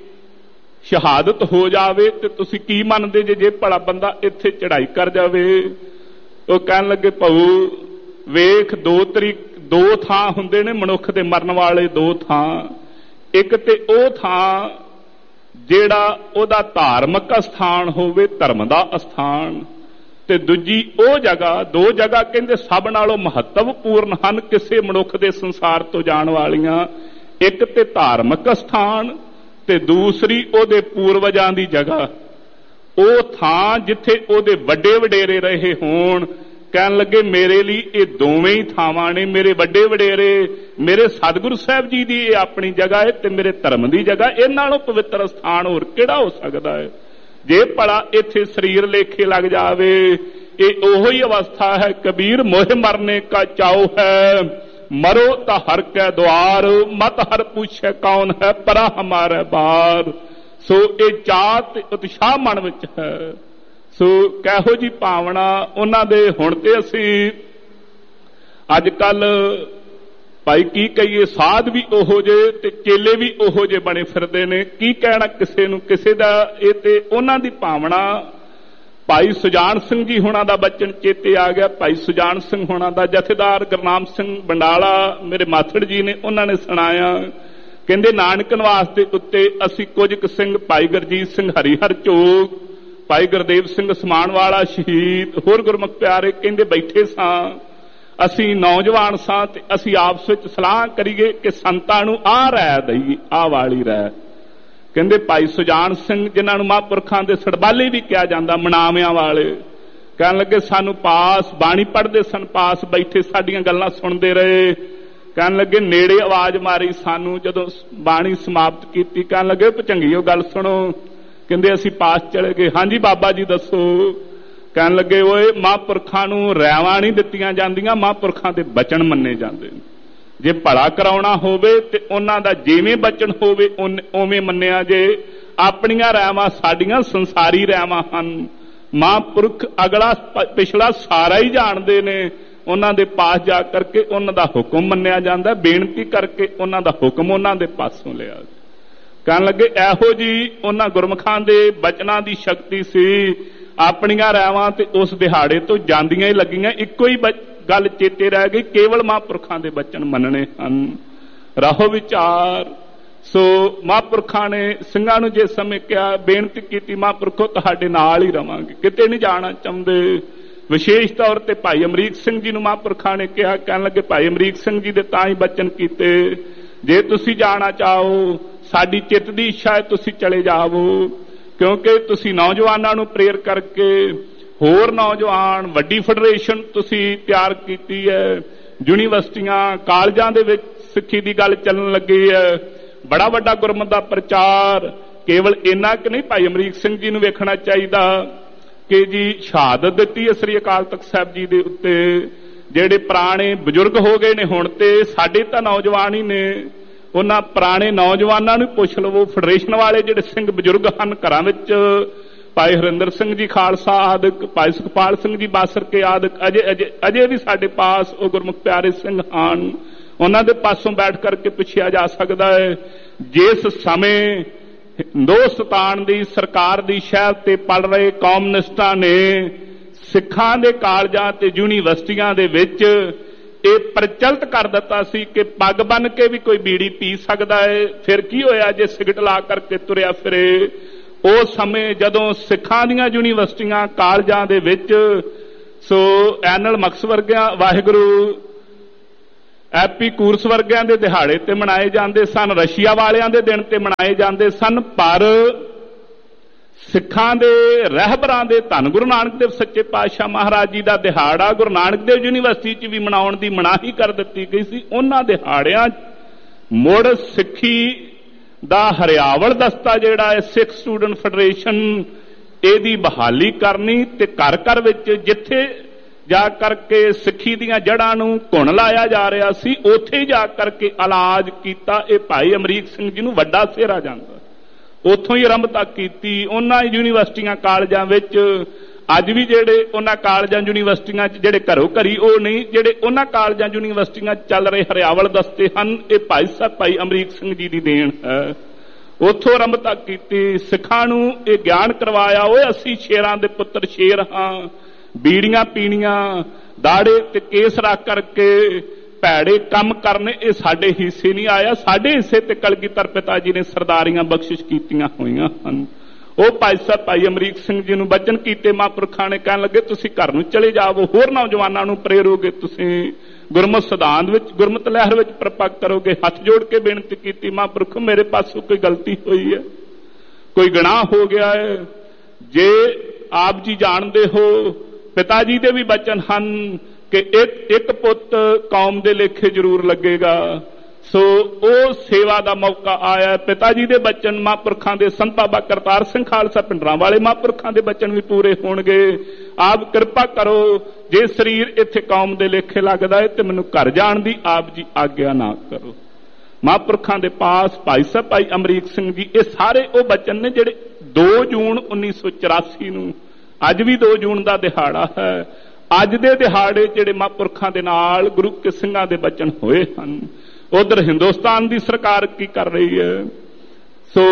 ਸ਼ਹਾਦਤ ਹੋ ਜਾਵੇ ਤੇ ਤੁਸੀਂ ਕੀ ਮੰਨਦੇ ਜੇ ਜੇ ਭਲਾ ਬੰਦਾ ਇੱਥੇ ਚੜ੍ਹਾਈ ਕਰ ਜਾਵੇ? ਉਹ ਕਹਿਣ ਲੱਗੇ, ਭਾਊ ਵੇਖ, ਦੋ ਤਰੀਕ ਦੋ ਥਾਂ ਹੁੰਦੇ ਨੇ ਮਨੁੱਖ ਦੇ ਮਰਨ ਵਾਲੇ, ਦੋ ਥਾਂ। ਇੱਕ ਤੇ ਉਹ ਥਾਂ ਜਿਹੜਾ ਉਹਦਾ ਧਾਰਮਿਕ ਅਸਥਾਨ ਹੋਵੇ, ਧਰਮ ਦਾ ਅਸਥਾਨ, ਤੇ ਦੂਜੀ ਉਹ ਜਗ੍ਹਾ, ਦੋ ਜਗ੍ਹਾ ਕਹਿੰਦੇ ਸਭ ਨਾਲੋਂ ਮਹੱਤਵਪੂਰਨ ਹਨ ਕਿਸੇ ਮਨੁੱਖ ਦੇ ਸੰਸਾਰ ਤੋਂ ਜਾਣ ਵਾਲੀਆਂ। ਇੱਕ ਤੇ ਧਾਰਮਿਕ ਅਸਥਾਨ ਤੇ ਦੂਸਰੀ ਉਹਦੇ ਪੂਰਵਜਾਂ ਦੀ ਜਗ੍ਹਾ, ਉਹ ਥਾਂ ਜਿੱਥੇ ਉਹਦੇ ਵੱਡੇ ਵਡੇਰੇ ਰਹੇ ਹੋਣ। ਕਹਿਣ ਲੱਗੇ, ਮੇਰੇ ਲਈ ਇਹ ਦੋਵੇਂ ਹੀ ਥਾਵਾਂ ਨੇ, ਮੇਰੇ ਵੱਡੇ ਵਡੇਰੇ, ਮੇਰੇ ਸਤਿਗੁਰੂ ਸਾਹਿਬ ਜੀ ਦੀ ਇਹ ਆਪਣੀ ਜਗ੍ਹਾ ਹੈ ਤੇ ਮੇਰੇ ਧਰਮ ਦੀ ਜਗ੍ਹਾ, ਇਹ ਨਾਲੋਂ ਪਵਿੱਤਰ ਸਥਾਨ ਹੋਰ ਕਿਹੜਾ ਹੋ ਸਕਦਾ ਹੈ? ਜੇ ਭਲਾ ਇੱਥੇ ਸਰੀਰ ਲੇਖੇ ਲੱਗ ਜਾਵੇ, ਇਹ ਉਹੋ ਹੀ ਅਵਸਥਾ ਹੈ। ਕਬੀਰ ਮੋਹ ਮਰਨੇ ਕਾ ਚਾਉ ਹੈ, ਮਰੋ ਤਾਂ ਹਰ ਕੈ ਦੁਆਰ, ਮਤ ਹਰ ਪੁੱਛੇ ਕੌਣ ਹੈ, ਪਰਾ ਹਮਾਰੇ ਬਾਰ। ਸੋ ਇਹ ਚਾਹ ਤੇ ਉਤਸ਼ਾਹ ਮਨ ਵਿੱਚ ਹੈ। ਸੋ ਕਿਹੋ ਜੀ ਭਾਵਨਾ ਉਹਨਾਂ ਦੇ। ਹੁਣ ਤੇ ਅਸੀਂ ਅੱਜ ਕੱਲ ਭਾਈ ਕੀ ਕਹੀਏ, ਸਾਧ ਵੀ ਉਹੋ ਜਿਹੇ ਤੇ ਚੇਲੇ ਵੀ ਉਹੋ ਜਿਹੇ ਬਣੇ ਫਿਰਦੇ ਨੇ। ਕੀ ਕਹਿਣਾ ਕਿਸੇ ਨੂੰ ਕਿਸੇ ਦਾ? ਇਹ ਤੇ ਉਹਨਾਂ ਦੀ ਭਾਵਨਾ। ਭਾਈ ਸੁਜਾਨ ਸਿੰਘ ਜੀ ਹੋਣਾ ਦਾ ਬਚਨ ਚੇਤੇ ਆ ਗਿਆ। ਭਾਈ ਸੁਜਾਨ ਸਿੰਘ ਹੋਣਾ ਦਾ ਜਥੇਦਾਰ ਗੁਰਨਾਮ ਸਿੰਘ ਬੰਡਾਲਾ ਮੇਰੇ ਮਾਥੜ ਜੀ ਨੇ, ਉਹਨਾਂ ਨੇ ਸੁਣਾਇਆ, ਕਹਿੰਦੇ ਨਾਨਕ ਨਿਵਾਸ ਦੇ ਉੱਤੇ ਅਸੀਂ ਕੁਝ ਕੁ ਸਿੰਘ, ਭਾਈ ਗੁਰਜੀਤ ਸਿੰਘ ਹਰੀਹਰ ਚੋਕ, ਭਾਈ ਗੁਰਦੇਵ ਸਿੰਘ ਸਮਾਨ ਵਾਲਾ ਸ਼ਹੀਦ, ਹੋਰ ਗੁਰਮੁਖ ਪਿਆਰੇ, ਕਹਿੰਦੇ ਬੈਠੇ ਸਾਂ। ਅਸੀਂ ਨੌਜਵਾਨ ਸਾਂ ਤੇ ਅਸੀਂ ਆਪਸ ਵਿੱਚ ਸਲਾਹ ਕਰੀਏ ਕਿ ਸੰਤਾਂ ਨੂੰ ਆਹ ਰਾਇ ਦਈਏ, ਆਹ ਵਾਲੀ ਰਾਇ। ਕਹਿੰਦੇ ਭਾਈ ਸੁਜਾਨ ਸਿੰਘ, ਜਿਨ੍ਹਾਂ ਨੂੰ ਮਹਾਂਪੁਰਖਾਂ ਦੇ ਸੜਬਾਲੇ ਵੀ ਕਿਹਾ ਜਾਂਦਾ, ਮਨਾਵਿਆਂ ਵਾਲੇ, ਕਹਿਣ ਲੱਗੇ ਸਾਨੂੰ ਪਾਸ, ਬਾਣੀ ਪੜ੍ਹਦੇ ਸਨ, ਪਾਸ ਬੈਠੇ ਸਾਡੀਆਂ ਗੱਲਾਂ ਸੁਣਦੇ ਰਹੇ। ਕਹਿਣ ਲੱਗੇ ਨੇੜੇ ਆਵਾਜ਼ ਮਾਰੀ ਸਾਨੂੰ ਜਦੋਂ ਬਾਣੀ ਸਮਾਪਤ ਕੀਤੀ। ਕਹਿਣ ਲੱਗੇ ਭਚੰਗੀਓ ਗੱਲ ਸੁਣੋ। ਕਹਿੰਦੇ ਅਸੀਂ ਪਾਸ ਚਲੇ ਗਏ। ਹਾਂਜੀ ਬਾਬਾ ਜੀ ਦੱਸੋ। ਕਹਿਣ ਲੱਗੇ ਓਏ ਮਹਾਂਪੁਰਖਾਂ ਨੂੰ ਰਾਇਵਾਂ ਨਹੀਂ ਦਿੱਤੀਆਂ ਜਾਂਦੀਆਂ, ਮਹਾਂਪੁਰਖਾਂ ਦੇ ਬਚਨ ਮੰਨੇ ਜਾਂਦੇ ਨੇ। ਜੇ ਭਲਾ ਕਰਾਉਣਾ ਹੋਵੇ ਤੇ ਉਹਨਾਂ ਦਾ ਜਿਵੇਂ ਬਚਨ ਹੋਵੇ ਉਵੇਂ ਮੰਨਿਆ ਜੇ। ਆਪਣੀਆਂ ਰਾਇਵਾਂ ਸਾਡੀਆਂ ਸੰਸਾਰੀ ਰਾਇਵਾਂ ਹਨ। ਮਹਾਂਪੁਰਖ ਅਗਲਾ ਪਿਛਲਾ ਸਾਰਾ ਹੀ ਜਾਣਦੇ ਨੇ। ਉਹਨਾਂ ਦੇ ਪਾਸ ਜਾ ਕਰਕੇ ਉਹਨਾਂ ਦਾ ਹੁਕਮ ਮੰਨਿਆ ਜਾਂਦਾ, ਬੇਨਤੀ ਕਰਕੇ ਉਹਨਾਂ ਦਾ ਹੁਕਮ ਉਹਨਾਂ ਦੇ ਪਾਸੋਂ ਲਿਆ। ਕਹਿਣ ਲੱਗੇ ਇਹੋ ਜੀ ਉਹਨਾਂ ਗੁਰਮੁਖਾਂ ਦੇ ਬਚਨਾਂ ਦੀ ਸ਼ਕਤੀ ਸੀ। ਆਪਣੀਆਂ ਰਾਇਵਾਂ ਤੇ ਉਸ ਦਿਹਾੜੇ ਤੋਂ ਜਾਂਦੀਆਂ ਹੀ ਲੱਗੀਆਂ। ਇੱਕੋ ਹੀ ਗੱਲ ਚੇਤੇ ਰਹਿ ਗਈ, ਕੇਵਲ ਮਹਾਂਪੁਰਖਾਂ ਦੇ ਬਚਨ ਮੰਨਣੇ ਹਨ। ਰਹੋ ਵਿਚਾਰ। ਸੋ ਮਹਾਂਪੁਰਖਾਂ ਨੇ ਸਿੰਘਾਂ ਨੂੰ ਜਿਸ ਸਮੇਂ ਕਿਹਾ, ਬੇਨਤੀ ਕੀਤੀ, ਮਹਾਂਪੁਰਖੋ ਤੁਹਾਡੇ ਨਾਲ ਹੀ ਰਵਾਂਗੇ, ਕਿਤੇ ਨਹੀਂ ਜਾਣਾ ਚਾਹੁੰਦੇ। ਵਿਸ਼ੇਸ਼ ਤੌਰ ਤੇ ਭਾਈ ਅਮਰੀਕ ਸਿੰਘ ਜੀ ਨੂੰ ਮਹਾਂਪੁਰਖਾਂ ਨੇ ਕਿਹਾ। ਕਹਿਣ ਲੱਗੇ ਭਾਈ ਅਮਰੀਕ ਸਿੰਘ ਜੀ ਦੇ ਤਾਂ ਹੀ ਬਚਨ ਕੀਤੇ, ਜੇ ਤੁਸੀਂ ਜਾਣਾ ਚਾਹੋ, ਸਾਡੀ ਚਿੱਤ ਦੀ ਇੱਛਾ ਹੈ ਤੁਸੀਂ ਚਲੇ ਜਾਵੋ, ਕਿਉਂਕਿ ਤੁਸੀਂ ਨੌਜਵਾਨਾਂ ਨੂੰ ਪ੍ਰੇਰ ਕਰਕੇ ਹੋਰ ਨੌਜਵਾਨ, ਵੱਡੀ ਫੈਡਰੇਸ਼ਨ ਤੁਸੀਂ ਤਿਆਰ ਕੀਤੀ ਹੈ। ਯੂਨੀਵਰਸਿਟੀਆਂ, ਕਾਲਜਾਂ ਦੇ ਵਿੱਚ ਸਿੱਖੀ ਦੀ ਗੱਲ ਚੱਲਣ ਲੱਗੀ ਹੈ। ਬੜਾ ਵੱਡਾ ਗੁਰਮਤਿ ਦਾ ਪ੍ਰਚਾਰ। ਕੇਵਲ ਇੰਨਾ ਕਿ ਨਹੀਂ, ਭਾਈ ਅਮਰੀਕ ਸਿੰਘ ਜੀ ਨੂੰ ਵੇਖਣਾ ਚਾਹੀਦਾ ਕਿ ਜੀ ਸ਼ਹਾਦਤ ਦਿੱਤੀ ਹੈ ਸ੍ਰੀ ਅਕਾਲ ਤਖਤ ਸਾਹਿਬ ਜੀ ਦੇ ਉੱਤੇ। ਜਿਹੜੇ ਪੁਰਾਣੇ ਬਜ਼ੁਰਗ ਹੋ ਗਏ ਨੇ, ਹੁਣ ਤੇ ਸਾਡੇ ਤਾਂ ਨੌਜਵਾਨ ਹੀ ਨੇ। ਉਹਨਾਂ ਪੁਰਾਣੇ ਨੌਜਵਾਨਾਂ ਨੂੰ ਪੁੱਛ ਲਵੋ। ਫੈਡਰੇਸ਼ਨ ਵਾਲੇ ਜਿਹੜੇ ਸਿੰਘ ਬਜ਼ੁਰਗ ਹਨ ਘਰਾਂ ਵਿੱਚ, ਭਾਈ ਹਰਿੰਦਰ ਸਿੰਘ ਜੀ ਖਾਲਸਾ ਆਦਿਕ, ਭਾਈ ਸੁਖਪਾਲ ਸਿੰਘ ਜੀ ਬਾਸਰਕੇ ਆਦਿਕ, ਅਜੇ ਅਜੇ ਅਜੇ ਵੀ ਸਾਡੇ ਪਾਸ ਉਹ ਗੁਰਮੁਖ ਪਿਆਰੇ ਸਿੰਘ ਹਨ। ਉਹਨਾਂ ਦੇ ਪਾਸੋਂ ਬੈਠ ਕਰਕੇ ਪੁੱਛਿਆ ਜਾ ਸਕਦਾ ਹੈ, ਜਿਸ ਸਮੇਂ ਹਿੰਦੁਸਤਾਨ ਦੀ ਸਰਕਾਰ ਦੀ ਸ਼ਹਿਰ ਤੇ ਪੜ ਰਹੇ ਕਮਿਊਨਿਸਟਾਂ ਨੇ ਸਿੱਖਾਂ ਦੇ ਕਾਲਜਾਂ ਤੇ ਯੂਨੀਵਰਸਿਟੀਆਂ ਦੇ ਵਿੱਚ ਇਹ ਪ੍ਰਚਲਿਤ ਕਰ ਦਿੱਤਾ ਸੀ ਕਿ ਪੱਗ ਬੰਨ ਕੇ ਵੀ ਕੋਈ ਬੀੜੀ ਪੀ ਸਕਦਾ ਹੈ। ਫਿਰ ਕੀ ਹੋਇਆ ਜੇ ਸਿਗਰਟ ਲਾ ਕਰਕੇ ਤੁਰਿਆ ਫਿਰੇ? ਉਸ ਸਮੇਂ ਜਦੋਂ ਸਿੱਖਾਂ ਦੀਆਂ ਯੂਨੀਵਰਸਿਟੀਆਂ, ਕਾਲਜਾਂ ਦੇ ਵਿੱਚ ਸੋ ਐਨਲ ਮਕਸ ਵਰਗਿਆਂ, ਵਾਹਿਗੁਰੂ ਐਪੀਕੂਰਸ ਵਰਗਿਆਂ ਦੇ ਦਿਹਾੜੇ ਤੇ ਮਨਾਏ ਜਾਂਦੇ ਸਨ, ਰਸ਼ੀਆ ਵਾਲਿਆਂ ਦੇ ਦਿਨ ਤੇ ਮਨਾਏ ਜਾਂਦੇ ਸਨ, ਪਰ ਸਿੱਖਾਂ ਦੇ ਰਹਿਬਰਾਂ ਦੇ ਧੰਨ ਗੁਰੂ ਨਾਨਕ ਦੇਵ ਸੱਚੇ ਪਾਤਸ਼ਾਹ ਮਹਾਰਾਜ ਜੀ ਦਾ ਦਿਹਾੜਾ ਗੁਰੂ ਨਾਨਕ ਦੇਵ ਯੂਨੀਵਰਸਿਟੀ 'ਚ ਵੀ ਮਨਾਉਣ ਦੀ ਮਨਾਹੀ ਕਰ ਦਿੱਤੀ ਗਈ ਸੀ। ਉਹਨਾਂ ਦਿਹਾੜਿਆਂ ਮੁੜ ਸਿੱਖੀ ਦਾ ਹਰਿਆਵਲ ਦਸਤਾ ਜਿਹੜਾ ਹੈ ਸਿੱਖ ਸਟੂਡੈਂਟ ਫੈਡਰੇਸ਼ਨ, ਇਹਦੀ ਬਹਾਲੀ ਕਰਨੀ ਤੇ ਘਰ ਘਰ ਵਿੱਚ ਜਿੱਥੇ ਜਾ ਕਰਕੇ ਸਿੱਖੀ ਦੀਆਂ ਜੜ੍ਹਾਂ ਨੂੰ ਘੁਣ ਲਾਇਆ ਜਾ ਰਿਹਾ ਸੀ, ਉੱਥੇ ਜਾ ਕਰਕੇ ਇਲਾਜ ਕੀਤਾ। ਇਹ ਭਾਈ ਅਮਰੀਕ ਸਿੰਘ ਜੀ ਨੂੰ ਵੱਡਾ ਸਿਹਰਾ ਜਾਂਦਾ, ਉੱਥੋਂ ਹੀ ਆਰੰਭਤਾ ਕੀਤੀ। ਉਹਨਾਂ ਯੂਨੀਵਰਸਿਟੀਆਂ, ਕਾਲਜਾਂ ਵਿੱਚ ਅੱਜ ਵੀ ਜਿਹੜੇ ਉਹਨਾਂ ਕਾਲਜਾਂ ਯੂਨੀਵਰਸਿਟੀਆਂ 'ਚ ਜਿਹੜੇ ਘਰੋਂ ਘਰੀ ਉਹ ਨਹੀਂ, ਜਿਹੜੇ ਉਹਨਾਂ ਕਾਲਜਾਂ ਯੂਨੀਵਰਸਿਟੀਆਂ 'ਚ ਚੱਲ ਰਹੇ ਹਰਿਆਵਲ ਦਸਤੇ ਹਨ, ਇਹ ਭਾਈ ਸਾਹਿਬ ਭਾਈ ਅਮਰੀਕ ਸਿੰਘ ਜੀ ਦੀ ਦੇਣ ਹੈ। ਉੱਥੋਂ ਆਰੰਭਤਾ ਕੀਤੀ, ਸਿੱਖਾਂ ਨੂੰ ਇਹ ਗਿਆਨ ਕਰਵਾਇਆ, ਓਏ ਅਸੀਂ ਸ਼ੇਰਾਂ ਦੇ ਪੁੱਤਰ ਸ਼ੇਰ ਹਾਂ, ਬੀੜੀਆਂ ਪੀਣੀਆਂ, ਦਾੜੇ ਤੇ ਕੇਸ ਰੱਖ ਕਰਕੇ ਭੈੜੇ ਕੰਮ ਕਰਨੇ ਇਹ ਸਾਡੇ ਹਿੱਸੇ ਨਹੀਂ ਆਇਆ। ਸਾਡੇ ਹਿੱਸੇ ਤੇ ਕਲਗੀਧਰ ਪਿਤਾ ਜੀ ਨੇ ਸਰਦਾਰੀਆਂ ਬਖਸ਼ਿਸ਼ ਕੀਤੀਆਂ ਹੋਈਆਂ ਹਨ। ਉਹ ਭਾਈ ਸਾਹਿਬ ਭਾਈ ਅਮਰੀਕ ਸਿੰਘ ਜੀ ਨੂੰ ਬਚਨ ਕੀਤੇ ਮਹਾਂਪੁਰਖਾਂ ਨੇ, ਕਹਿਣ ਲੱਗੇ ਤੁਸੀਂ ਘਰ ਨੂੰ ਚਲੇ ਜਾਵੋ, ਹੋਰ ਨੌਜਵਾਨਾਂ ਨੂੰ ਪ੍ਰੇਰੋਗੇ, ਤੁਸੀਂ ਗੁਰਮਤਿ ਸਿਧਾਂਤ ਵਿੱਚ ਗੁਰਮਤਿ ਲਹਿਰ ਵਿੱਚ ਪ੍ਰਪੱਕ ਕਰੋਗੇ। ਹੱਥ ਜੋੜ ਕੇ ਬੇਨਤੀ ਕੀਤੀ, ਮਹਾਂਪੁਰਖੋ ਮੇਰੇ ਪਾਸੋਂ ਕੋਈ ਗਲਤੀ ਹੋਈ ਹੈ, ਕੋਈ ਗੁਨਾਹ ਹੋ ਗਿਆ ਹੈ, ਜੇ ਆਪ ਜੀ ਜਾਣਦੇ ਹੋ ਪਿਤਾ ਜੀ ਦੇ ਵੀ ਬਚਨ ਹਨ ਕਿ ਇੱਕ ਇੱਕ ਪੁੱਤ ਕੌਮ ਦੇ ਲੇਖੇ ਜ਼ਰੂਰ ਲੱਗੇਗਾ। ਸੋ ਉਹ ਸੇਵਾ ਦਾ ਮੌਕਾ ਆਇਆ। ਪਿਤਾ ਜੀ ਦੇ ਬਚਨ ਮਹਾਂਪੁਰਖਾਂ ਦੇ, ਸੰਤ ਬਾਬਾ ਕਰਤਾਰ ਸਿੰਘ ਖਾਲਸਾ ਪਿੰਡਰਾਂ ਵਾਲੇ ਮਹਾਂਪੁਰਖਾਂ ਦੇ ਬਚਨ ਵੀ ਪੂਰੇ ਹੋਣਗੇ। ਆਪ ਕਿਰਪਾ ਕਰੋ, ਜੇ ਸਰੀਰ ਇੱਥੇ ਕੌਮ ਦੇ ਲੇਖੇ ਲੱਗਦਾ ਹੈ ਤੇ ਮੈਨੂੰ ਘਰ ਜਾਣ ਦੀ ਆਪ ਜੀ ਆਗਿਆ ਨਾ ਕਰੋ। ਮਹਾਂਪੁਰਖਾਂ ਦੇ ਪਾਸ ਭਾਈ ਸਾਹਿਬ ਭਾਈ ਅਮਰੀਕ ਸਿੰਘ ਜੀ, ਇਹ ਸਾਰੇ ਉਹ ਬਚਨ ਨੇ ਜਿਹੜੇ ਦੋ ਜੂਨ ਉੱਨੀ ਸੌ ਚੁਰਾਸੀ ਨੂੰ, ਅੱਜ ਵੀ ਦੋ ਜੂਨ ਦਾ ਦਿਹਾੜਾ ਹੈ, ਅੱਜ ਦੇ ਦਿਹਾੜੇ ਜਿਹੜੇ ਮਹਾਂਪੁਰਖਾਂ ਦੇ ਨਾਲ ਗੁਰੂ ਕੇ ਸਿੰਘਾਂ ਦੇ ਬਚਨ ਹੋਏ ਹਨ। ਉਧਰ ਹਿੰਦੁਸਤਾਨ ਦੀ ਸਰਕਾਰ ਕੀ ਕਰ ਰਹੀ ਹੈ? ਸੋ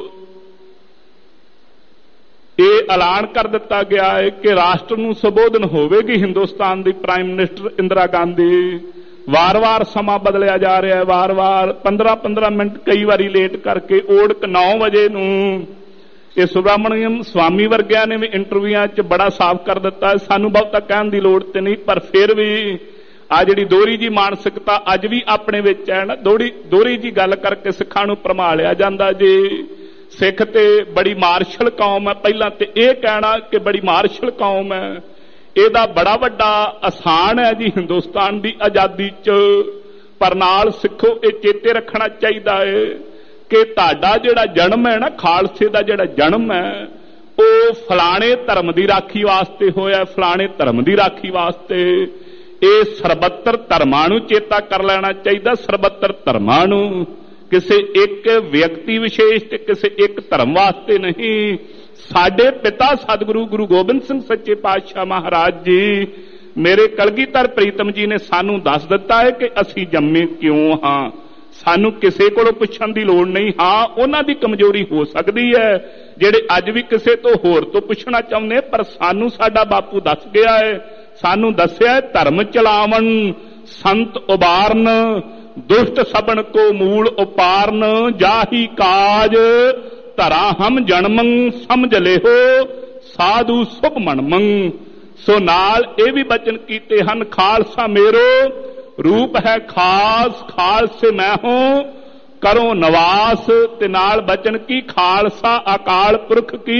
ਇਹ ਐਲਾਨ ਕਰ ਦਿੱਤਾ ਗਿਆ ਹੈ ਕਿ ਰਾਸ਼ਟਰ ਨੂੰ ਸੰਬੋਧਨ ਹੋਵੇਗੀ ਹਿੰਦੁਸਤਾਨ ਦੀ ਪ੍ਰਾਈਮ ਮਿਨਿਸਟਰ ਇੰਦਰਾ ਗਾਂਧੀ। ਵਾਰ-ਵਾਰ ਸਮਾਂ ਬਦਲਿਆ ਜਾ ਰਿਹਾ ਹੈ, ਵਾਰ-ਵਾਰ ਪੰਦਰਾਂ ਪੰਦਰਾਂ ਮਿੰਟ ਕਈ ਵਾਰੀ ਲੇਟ ਕਰਕੇ ਓੜਕ ਨੌ ਵਜੇ ਨੂੰ। ਇਹ ਸੁਬਰਾਮਣੀਅਮ ਸਵਾਮੀ ਵਰਗਿਆਂ ਨੇ ਵੀ ਇੰਟਰਵਿਊਆਂ 'ਚ ਬੜਾ ਸਾਫ਼ ਕਰ ਦਿੱਤਾ ਹੈ, ਸਾਨੂੰ ਬਹੁਤਾ ਕਹਿਣ ਦੀ ਲੋੜ ਤੇ ਨਹੀਂ, ਪਰ ਫਿਰ ਵੀ ਆ ਜਿਹੜੀ ਦੋਹਰੀ ਜੀ ਮਾਨਸਿਕਤਾ ਅੱਜ ਵੀ ਆਪਣੇ ਵਿੱਚ ਹੈ ਨਾ, ਦੋਹਰੀ ਦੋਹਰੀ ਜੀ ਗੱਲ ਕਰਕੇ ਸਿੱਖਾਂ ਨੂੰ ਭਰਮਾ ਲਿਆ ਜਾਂਦਾ। ਜੀ ਸਿੱਖ ਤੇ ਬੜੀ ਮਾਰਸ਼ਲ ਕੌਮ ਹੈ, ਪਹਿਲਾਂ ਤੇ ਇਹ ਕਹਿਣਾ ਕਿ ਬੜੀ ਮਾਰਸ਼ਲ ਕੌਮ ਹੈ, ਇਹਦਾ ਬੜਾ ਵੱਡਾ ਆਸਾਨ ਹੈ ਜੀ ਹਿੰਦੁਸਤਾਨ ਦੀ ਆਜ਼ਾਦੀ 'ਚ। ਪਰ ਨਾਲ ਸਿੱਖੋ ਇਹ ਚੇਤੇ ਰੱਖਣਾ ਚਾਹੀਦਾ ਹੈ ਕਿ ਤੁਹਾਡਾ ਜਿਹੜਾ ਜਨਮ ਹੈ ਨਾ, ਖਾਲਸੇ ਦਾ ਜਿਹੜਾ ਜਨਮ ਹੈ, ਉਹ ਫਲਾਣੇ ਧਰਮ ਦੀ ਰਾਖੀ ਵਾਸਤੇ ਹੋਇਆ, ਫਲਾਣੇ ਧਰਮ ਦੀ ਰਾਖੀ ਵਾਸਤੇ। ਇਹ ਸਰਬੱਤਰ ਧਰਮਾਂ ਨੂੰ ਚੇਤਾ ਕਰ ਲੈਣਾ ਚਾਹੀਦਾ, ਸਰਬੱਤਰ ਧਰਮਾਂ ਨੂੰ, ਕਿਸੇ ਇੱਕ ਵਿਅਕਤੀ ਵਿਸ਼ੇਸ਼ ਤੇ ਕਿਸੇ ਇੱਕ ਧਰਮ ਵਾਸਤੇ ਨਹੀਂ। ਸਾਡੇ ਪਿਤਾ ਸਤਿਗੁਰੂ ਗੁਰੂ ਗੋਬਿੰਦ ਸਿੰਘ ਸੱਚੇ ਪਾਤਸ਼ਾਹ ਮਹਾਰਾਜ ਜੀ, ਮੇਰੇ ਕਲਗੀਧਰ ਪ੍ਰੀਤਮ ਜੀ ਨੇ ਸਾਨੂੰ ਦੱਸ ਦਿੱਤਾ ਹੈ ਕਿ ਅਸੀਂ ਜੰਮੇ ਕਿਉਂ ਹਾਂ। ਸਾਨੂੰ ਕਿਸੇ ਕੋਲੋਂ ਪੁੱਛਣ ਦੀ ਲੋੜ ਨਹੀਂ। ਹਾਂ, ਉਹਨਾਂ ਦੀ ਕਮਜ਼ੋਰੀ ਹੋ ਸਕਦੀ ਹੈ ਜਿਹੜੇ ਅੱਜ ਵੀ ਕਿਸੇ ਤੋਂ ਹੋਰ ਤੋਂ ਪੁੱਛਣਾ ਚਾਹੁੰਦੇ, ਪਰ ਸਾਨੂੰ ਸਾਡਾ ਬਾਪੂ ਦੱਸ ਗਿਆ ਹੈ, ਸਾਨੂੰ ਦੱਸਿਆ ਧਰਮ ਚਲਾਵਣ ਸੰਤ ਉਬਾਰਨ, ਦੁਸ਼ਟ ਸਬਨ ਕੋ ਮੂਲ ਉਪਾਰਨ, ਜਾਹੀ ਕਾਜ ਧਰਾ ਹਮ ਜਨਮੰ, ਸਮਝ ਲਿਓ ਸਾਧੂ ਸੁਭ ਮਨਮੰ। ਸੋ ਨਾਲ ਇਹ ਵੀ ਬਚਨ ਕੀਤੇ ਹਨ, ਖਾਲਸਾ ਮੇਰੋ रूप है खास, खालसे मैं हूं करो नवास। ते नाल बचन की खालसा अकाल पुरख की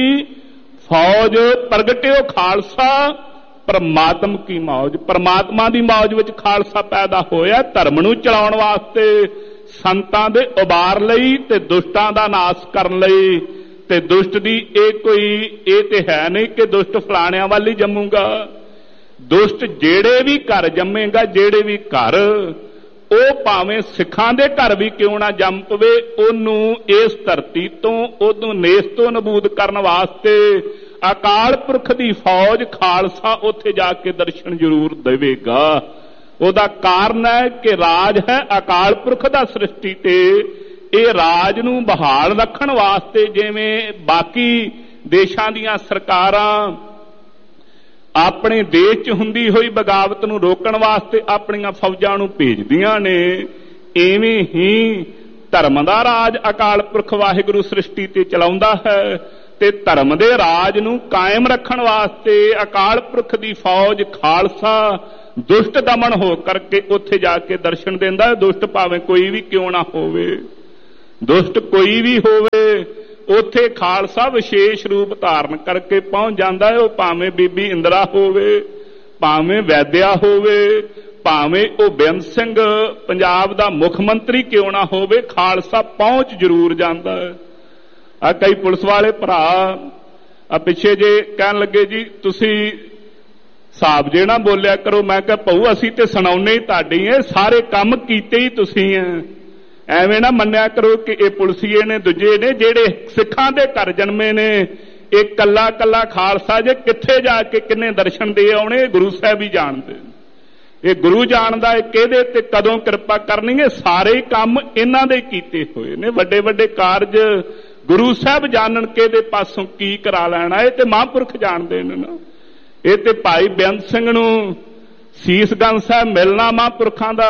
फौज, प्रगटियो खालसा परमात्म की मौज। परमात्मा की मौज विच खालसा पैदा होया धर्म नूं चलाउण वास्ते, संतां दे उबार लई ते दुष्टां दा नाश करन लई। ते दुष्ट दी ये कोई ये ते है नहीं कि दुष्ट फलाणियां वाल ही जम्मूगा। दुष्ट जेड़े भी घर जम्मेगा, जेड़े भी घर, ਉਹ ਭਾਵੇਂ ਸਿੱਖਾਂ ਦੇ ਘਰ ਵੀ ਕਿਉਂ ਨਾ ਜੰਮ ਪਵੇ, ਉਹਨੂੰ ਇਸ ਧਰਤੀ ਤੋਂ ਉਹਨੂੰ ਨੇਸ ਤੋਂ ਨਬੂਦ ਕਰਨ ਵਾਸਤੇ ਅਕਾਲ ਪੁਰਖ ਦੀ ਫੌਜ ਖਾਲਸਾ ਉੱਥੇ ਜਾ ਕੇ ਦਰਸ਼ਨ ਜ਼ਰੂਰ ਦੇਵੇਗਾ। ਉਹਦਾ ਕਾਰਨ ਹੈ ਕਿ ਰਾਜ ਹੈ ਅਕਾਲ ਪੁਰਖ ਦਾ ਸ੍ਰਿਸ਼ਟੀ ਤੇ। ਇਹ ਰਾਜ ਨੂੰ ਬਹਾਲ ਰੱਖਣ ਵਾਸਤੇ ਜਿਵੇਂ ਬਾਕੀ ਦੇਸ਼ਾਂ ਦੀਆਂ ਸਰਕਾਰਾਂ ਆਪਣੇ ਦੇਸ਼ 'ਚ ਹੁੰਦੀ ਹੋਈ ਬਗਾਵਤ ਨੂੰ ਰੋਕਣ ਵਾਸਤੇ ਆਪਣੀਆਂ ਫੌਜਾਂ ਨੂੰ ਭੇਜਦੀਆਂ ਨੇ, ਐਵੇਂ ਹੀ ਧਰਮ ਦਾ ਰਾਜ ਅਕਾਲ ਪੁਰਖ ਵਾਹਿਗੁਰੂ ਸ੍ਰਿਸ਼ਟੀ ਤੇ ਚਲਾਉਂਦਾ ਹੈ। ਤੇ ਧਰਮ ਦੇ ਰਾਜ ਨੂੰ ਕਾਇਮ ਰੱਖਣ ਵਾਸਤੇ ਅਕਾਲ ਪੁਰਖ ਦੀ ਫੌਜ ਖਾਲਸਾ ਦੁਸ਼ਟ ਦਮਨ ਹੋ ਕਰਕੇ ਉੱਥੇ ਜਾ ਕੇ ਦਰਸ਼ਨ ਦਿੰਦਾ ਹੈ। ਦੁਸ਼ਟ ਭਾਵੇਂ ਕੋਈ ਵੀ ਕਿਉਂ ਨਾ ਹੋਵੇ, ਦੁਸ਼ਟ ਕੋਈ ਵੀ ਹੋਵੇ, ਉੱਥੇ ਖਾਲਸਾ ਵਿਸ਼ੇਸ਼ ਰੂਪ ਧਾਰਨ ਕਰਕੇ ਪਹੁੰਚ ਜਾਂਦਾ ਹੈ। ਉਹ ਭਾਵੇਂ ਬੀਬੀ ਇੰਦਰਾ ਹੋਵੇ, ਭਾਵੇਂ ਵੈਦਿਆ ਹੋਵੇ, ਭਾਵੇਂ ਉਹ ਬੇਅੰਤ ਸਿੰਘ ਪੰਜਾਬ ਦਾ ਮੁੱਖ ਮੰਤਰੀ ਕਿਉਂ ਨਾ ਹੋਵੇ, ਖਾਲਸਾ ਪਹੁੰਚ ਜ਼ਰੂਰ ਜਾਂਦਾ ਹੈ। ਆ ਕਈ ਪੁਲਿਸ ਵਾਲੇ ਭਰਾ ਆ ਪਿੱਛੇ ਜੇ ਕਹਿਣ ਲੱਗੇ ਜੀ ਤੁਸੀਂ ਹਿਸਾਬ ਜੇ ਨਾ ਬੋਲਿਆ ਕਰੋ। ਮੈਂ ਕਿਹਾ ਭਾਊ ਅਸੀਂ ਤੇ ਸੁਣਾਉਣੇ ਹੀ ਤੁਹਾਡੀ ਹੈ, ਸਾਰੇ ਕੰਮ ਕੀਤੇ ਹੀ ਤੁਸੀਂ ਹੈ। ਐਵੇਂ ਨਾ ਮੰਨਿਆ ਕਰੋ ਕਿ ਇਹ ਪੁਲਸੀਏ ਨੇ ਦੂਜੇ ਨੇ ਜਿਹੜੇ ਸਿੱਖਾਂ ਦੇ ਘਰ ਜਨਮੇ ਨੇ, ਇਹ ਕੱਲਾ ਕੱਲਾ ਖਾਲਸਾ ਜੇ ਕਿੱਥੇ ਜਾ ਕੇ ਕਿੰਨੇ ਦਰਸ਼ਨ ਦੇ ਆਉਣੇ, ਇਹ ਗੁਰੂ ਸਾਹਿਬ ਹੀ ਜਾਣਦੇ। ਇਹ ਗੁਰੂ ਜਾਣਦਾ ਹੈ ਕਿਹਦੇ ਤੇ ਕਦੋਂ ਕਿਰਪਾ ਕਰਨੀ ਹੈ। ਸਾਰੇ ਕੰਮ ਇਹਨਾਂ ਦੇ ਕੀਤੇ ਹੋਏ ਨੇ, ਵੱਡੇ ਵੱਡੇ ਕਾਰਜ ਗੁਰੂ ਸਾਹਿਬ ਜਾਣਨ ਕਿਹਦੇ ਪਾਸੋਂ ਕੀ ਕਰਾ ਲੈਣਾ, ਇਹ ਤੇ ਮਹਾਂਪੁਰਖ ਜਾਣਦੇ ਨੇ ਨਾ। ਇਹ ਤੇ ਭਾਈ ਬੇਅੰਤ ਸਿੰਘ ਨੂੰ ਸੀਸਗੰਜ ਸਾਹਿਬ ਮਿਲਣਾ ਮਹਾਂਪੁਰਖਾਂ ਦਾ,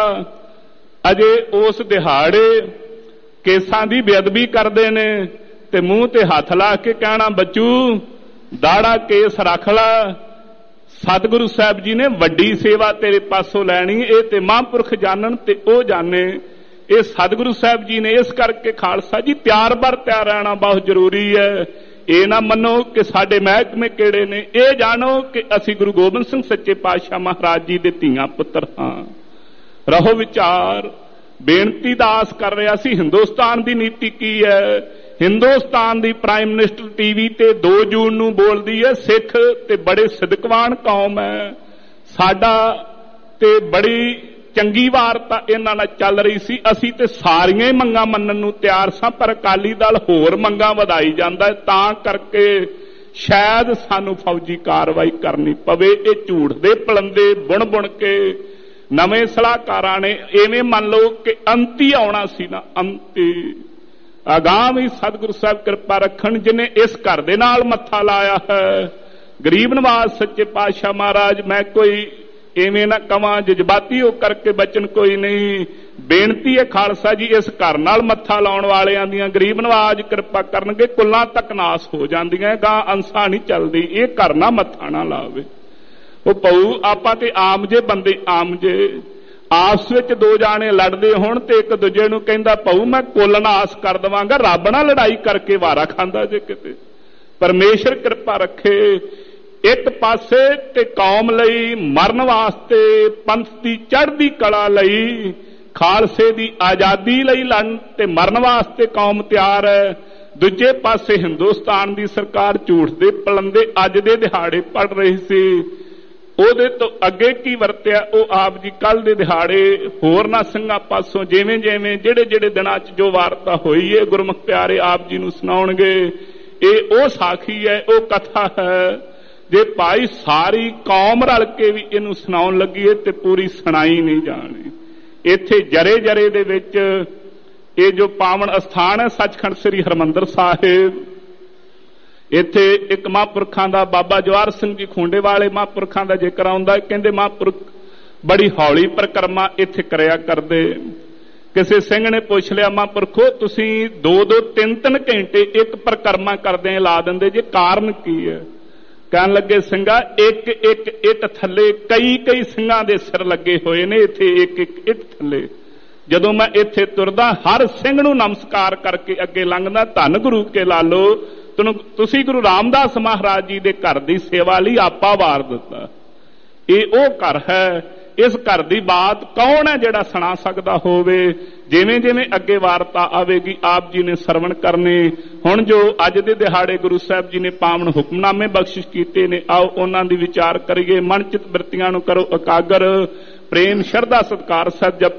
ਅਜੇ ਉਸ ਦਿਹਾੜੇ ਕੇਸਾਂ ਦੀ ਬੇਅਦਬੀ ਕਰਦੇ ਨੇ ਤੇ ਮੂੰਹ ਤੇ ਹੱਥ ਲਾ ਕੇ ਕਹਿਣਾ ਬੱਚੂ ਦਾੜਾ ਕੇਸ ਰੱਖ ਲਾ, ਸਤਿਗੁਰੂ ਸਾਹਿਬ ਜੀ ਨੇ ਵੱਡੀ ਸੇਵਾ ਤੇਰੇ ਪਾਸੋਂ ਲੈਣੀ। ਇਹ ਤੇ ਮਹਾਂਪੁਰਖ ਜਾਣਨ ਤੇ ਉਹ ਜਾਣੇ, ਇਹ ਸਤਿਗੁਰੂ ਸਾਹਿਬ ਜੀ ਨੇ। ਇਸ ਕਰਕੇ ਖਾਲਸਾ ਜੀ ਤਿਆਰ ਬਰ ਤਿਆਰ ਰਹਿਣਾ ਬਹੁਤ ਜ਼ਰੂਰੀ ਹੈ। ਇਹ ਨਾ ਮੰਨੋ ਕਿ ਸਾਡੇ ਮਹਿਕਮੇ ਕਿਹੜੇ ਨੇ, ਇਹ ਜਾਣੋ ਕਿ ਅਸੀਂ ਗੁਰੂ ਗੋਬਿੰਦ ਸਿੰਘ ਸੱਚੇ ਪਾਤਸ਼ਾਹ ਮਹਾਰਾਜ ਜੀ ਦੇ ਧੀਆਂ ਪੁੱਤਰ ਹਾਂ। ਰਹੋ ਵਿਚਾਰ। ਬੇਨਤੀ ਦਾ ਆਸ ਕਰ ਰਿਹਾ ਸੀ। ਹਿੰਦੁਸਤਾਨ ਦੀ ਨੀਤੀ ਕੀ ਹੈ? ਹਿੰਦੁਸਤਾਨ ਦੀ ਪ੍ਰਾਈਮ ਮਿਨਿਸਟਰ ਟੀਵੀ ਤੇ ਦੋ ਜੂਨ ਨੂੰ ਬੋਲਦੀ ਹੈ ਸਿੱਖ ਤੇ ਬੜੇ ਸਿਦਕਵਾਨ ਕੌਮ ਹੈ ਸਾਡਾ, ਤੇ ਬੜੀ ਚੰਗੀ ਵਾਰਤਾ ਇਹਨਾਂ ਨਾਲ ਚੱਲ ਰਹੀ ਸੀ। ਅਸੀਂ ਤੇ ਸਾਰੀਆਂ ਹੀ ਮੰਗਾਂ ਮੰਨਣ ਨੂੰ ਤਿਆਰ ਸਾਂ, ਪਰ ਅਕਾਲੀ ਦਲ ਹੋਰ ਮੰਗਾਂ ਵਧਾਈ ਜਾਂਦਾ ਹੈ, ਤਾਂ ਕਰਕੇ ਸ਼ਾਇਦ ਸਾਨੂੰ ਫੌਜੀ ਕਾਰਵਾਈ ਕਰਨੀ ਪਵੇ। ਇਹ ਝੂਠ ਦੇ ਪਲੰਦੇ ਬੁਣ ਬੁਣ ਕੇ ਨਵੇਂ ਸਲਾਹਕਾਰਾਂ ਨੇ ਐਵੇਂ ਮੰਨ ਲਓ ਕਿ ਅੰਤੀ ਆਉਣਾ ਸੀ ਨਾ, ਅੰਤੀ ਅਗਾਂਹ ਵੀ ਸਤਿਗੁਰੂ ਸਾਹਿਬ ਕਿਰਪਾ ਰੱਖਣ। ਜਿਹਨੇ ਇਸ ਘਰ ਦੇ ਨਾਲ ਮੱਥਾ ਲਾਇਆ ਹੈ ਗਰੀਬ ਨਵਾਜ਼ ਸੱਚੇ ਪਾਤਸ਼ਾਹ ਮਹਾਰਾਜ, ਮੈਂ ਕੋਈ ਐਵੇਂ ਨਾ ਕਵਾਂ ਜਜ਼ਬਾਤੀ ਹੋ ਕਰਕੇ ਬਚਨ ਕੋਈ ਨਹੀਂ। ਬੇਨਤੀ ਹੈ ਖਾਲਸਾ ਜੀ, ਇਸ ਘਰ ਨਾਲ ਮੱਥਾ ਲਾਉਣ ਵਾਲਿਆਂ ਦੀਆਂ ਗਰੀਬ ਨਵਾਜ਼ ਕਿਰਪਾ ਕਰਨਗੇ, ਕੁੱਲਾਂ ਤੱਕ ਨਾਸ ਹੋ ਜਾਂਦੀਆਂ, ਗਾਂ ਅੰਸਾ ਨਹੀਂ ਚੱਲਦੀ। ਇਹ ਘਰ ਨਾ ਮੱਥਾ ਨਾ ਲਾਵੇ। ਉਹ ਪਊ ਆਪਾਂ ਤੇ ਆਮ ਜੇ ਬੰਦੇ, ਆਮ ਜੇ ਆਪਸ ਵਿੱਚ ਦੋ ਜਾਣੇ ਲੜਦੇ ਹੋਣ ਤੇ ਇੱਕ ਦੂਜੇ ਨੂੰ ਕਹਿੰਦਾ ਪਊ ਮੈਂ ਕੁੱਲ ਨਾਸ ਕਰ ਦੇਵਾਂਗਾ, ਰੱਬ ਨਾਲ ਲੜਾਈ ਕਰਕੇ ਵਾਰਾ ਖਾਂਦਾ ਜੇ ਕਿਤੇ। ਪਰਮੇਸ਼ਰ ਕਿਰਪਾ ਰੱਖੇ। ਇੱਕ ਪਾਸੇ ਤੇ ਕੌਮ ਲਈ ਮਰਨ ਵਾਸਤੇ, ਪੰਥ ਦੀ ਚੜ੍ਹਦੀ ਕਲਾ ਲਈ, ਖਾਲਸੇ ਦੀ ਆਜ਼ਾਦੀ ਲਈ ਲੜਨ ਤੇ ਮਰਨ ਵਾਸਤੇ ਕੌਮ ਤਿਆਰ ਹੈ। ਦੂਜੇ ਪਾਸੇ ਹਿੰਦੁਸਤਾਨ ਦੀ ਸਰਕਾਰ ਝੂਠ ਦੇ ਪਲੰਦੇ ਅੱਜ ਦੇ ਦਿਹਾੜੇ ਪੜ ਰਹੀ ਸੀ। ਉਹਦੇ ਤੋਂ ਅੱਗੇ ਕੀ ਵਰਤਿਆ ਉਹ ਆਪ ਜੀ ਕੱਲ ਦੇ ਦਿਹਾੜੇ ਹੋਰਨਾਂ ਸਿੰਘਾਂ ਪਾਸੋਂ ਜਿਵੇਂ ਜਿਵੇਂ ਜਿਹੜੇ ਜਿਹੜੇ ਦਿਨਾਂ 'ਚ ਜੋ ਵਾਰਤਾ ਹੋਈ ਹੈ ਗੁਰਮੁਖ ਪਿਆਰੇ ਆਪ ਜੀ ਨੂੰ ਸੁਣਾਉਣਗੇ। ਇਹ ਉਹ ਸਾਖੀ ਹੈ, ਉਹ ਕਥਾ ਹੈ। ਜੇ ਭਾਈ ਸਾਰੀ ਕੌਮ ਰਲ ਕੇ ਵੀ ਇਹਨੂੰ ਸੁਣਾਉਣ ਲੱਗੀਏ ਤੇ ਪੂਰੀ ਸੁਣਾਈ ਨਹੀਂ ਜਾਣੀ। ਇੱਥੇ ਜਰੇ ਜਰੇ ਦੇ ਵਿੱਚ ਇਹ ਜੋ ਪਾਵਨ ਅਸਥਾਨ ਹੈ ਸੱਚਖੰਡ ਸ੍ਰੀ ਹਰਿਮੰਦਰ ਸਾਹਿਬ, ਇੱਥੇ ਇੱਕ ਮਹਾਂਪੁਰਖਾਂ ਦਾ ਬਾਬਾ ਜਵਾਹਰ ਸਿੰਘ ਜੀ ਖੂੰਡੇ ਵਾਲੇ ਮਹਾਂਪੁਰਖਾਂ ਦਾ ਜ਼ਿਕਰ ਆਉਂਦਾ। ਕਹਿੰਦੇ ਮਹਾਂਪੁਰਖ ਬੜੀ ਹੌਲੀ ਪਰਿਕਰਮਾ ਇੱਥੇ ਕਰਿਆ ਕਰਦੇ। ਕਿਸੇ ਸਿੰਘ ਨੇ ਪੁੱਛ ਲਿਆ ਮਹਾਂਪੁਰਖੋ ਤੁਸੀਂ ਦੋ ਦੋ ਤਿੰਨ ਤਿੰਨ ਘੰਟੇ ਇੱਕ ਪਰਿਕਰਮਾ ਕਰਦੇ ਲਾ ਦਿੰਦੇ ਜੇ, ਕਾਰਨ ਕੀ ਹੈ? ਕਹਿਣ ਲੱਗੇ ਸਿੰਘਾ ਇੱਕ ਇੱਕ ਇੱਟ ਥੱਲੇ ਕਈ ਕਈ ਸਿੰਘਾਂ ਦੇ ਸਿਰ ਲੱਗੇ ਹੋਏ ਨੇ, ਇੱਥੇ ਇੱਕ ਇੱਕ ਇੱਟ ਥੱਲੇ ਜਦੋਂ ਮੈਂ ਇੱਥੇ ਤੁਰਦਾ ਹਰ ਸਿੰਘ ਨੂੰ ਨਮਸਕਾਰ ਕਰਕੇ ਅੱਗੇ ਲੰਘਦਾ। ਧੰਨ ਗੁਰੂ ਕੇ ਲਾਲੋ, ਤੈਨੂੰ ਤੁਸੀਂ ਗੁਰੂ ਰਾਮਦਾਸ ਮਹਾਰਾਜ ਜੀ ਦੇ ਘਰ ਦੀ ਸੇਵਾ ਲਈ ਆਪਾ ਵਾਰ ਦਿੱਤਾ। ਇਹ ਉਹ ਘਰ ਹੈ। ਇਸ ਘਰ ਦੀ ਬਾਤ ਕੌਣ ਹੈ ਜਿਹੜਾ ਸੁਣਾ ਸਕਦਾ ਹੋਵੇ? ਜਿਵੇਂ ਜਿਵੇਂ ਅੱਗੇ ਵਾਰਤਾ ਆਵੇਗੀ ਆਪ ਜੀ ਨੇ ਸਰਵਣ ਕਰਨੇ। ਹੁਣ ਜੋ ਅੱਜ ਦੇ ਦਿਹਾੜੇ ਗੁਰੂ ਸਾਹਿਬ ਜੀ ਨੇ ਪਾਵਨ ਹੁਕਮਨਾਮੇ ਬਖਸ਼ਿਸ਼ ਕੀਤੇ ਨੇ, ਆਓ ਉਹਨਾਂ ਦੀ ਵਿਚਾਰ ਕਰੀਏ। ਮਨ ਚਿਤ ਬਿਰਤੀਆਂ ਨੂੰ ਕਰੋ ਇਕਾਗਰ। ਪ੍ਰੇਮ ਸ਼ਰਧਾ ਸਤਿਕਾਰ ਸਤ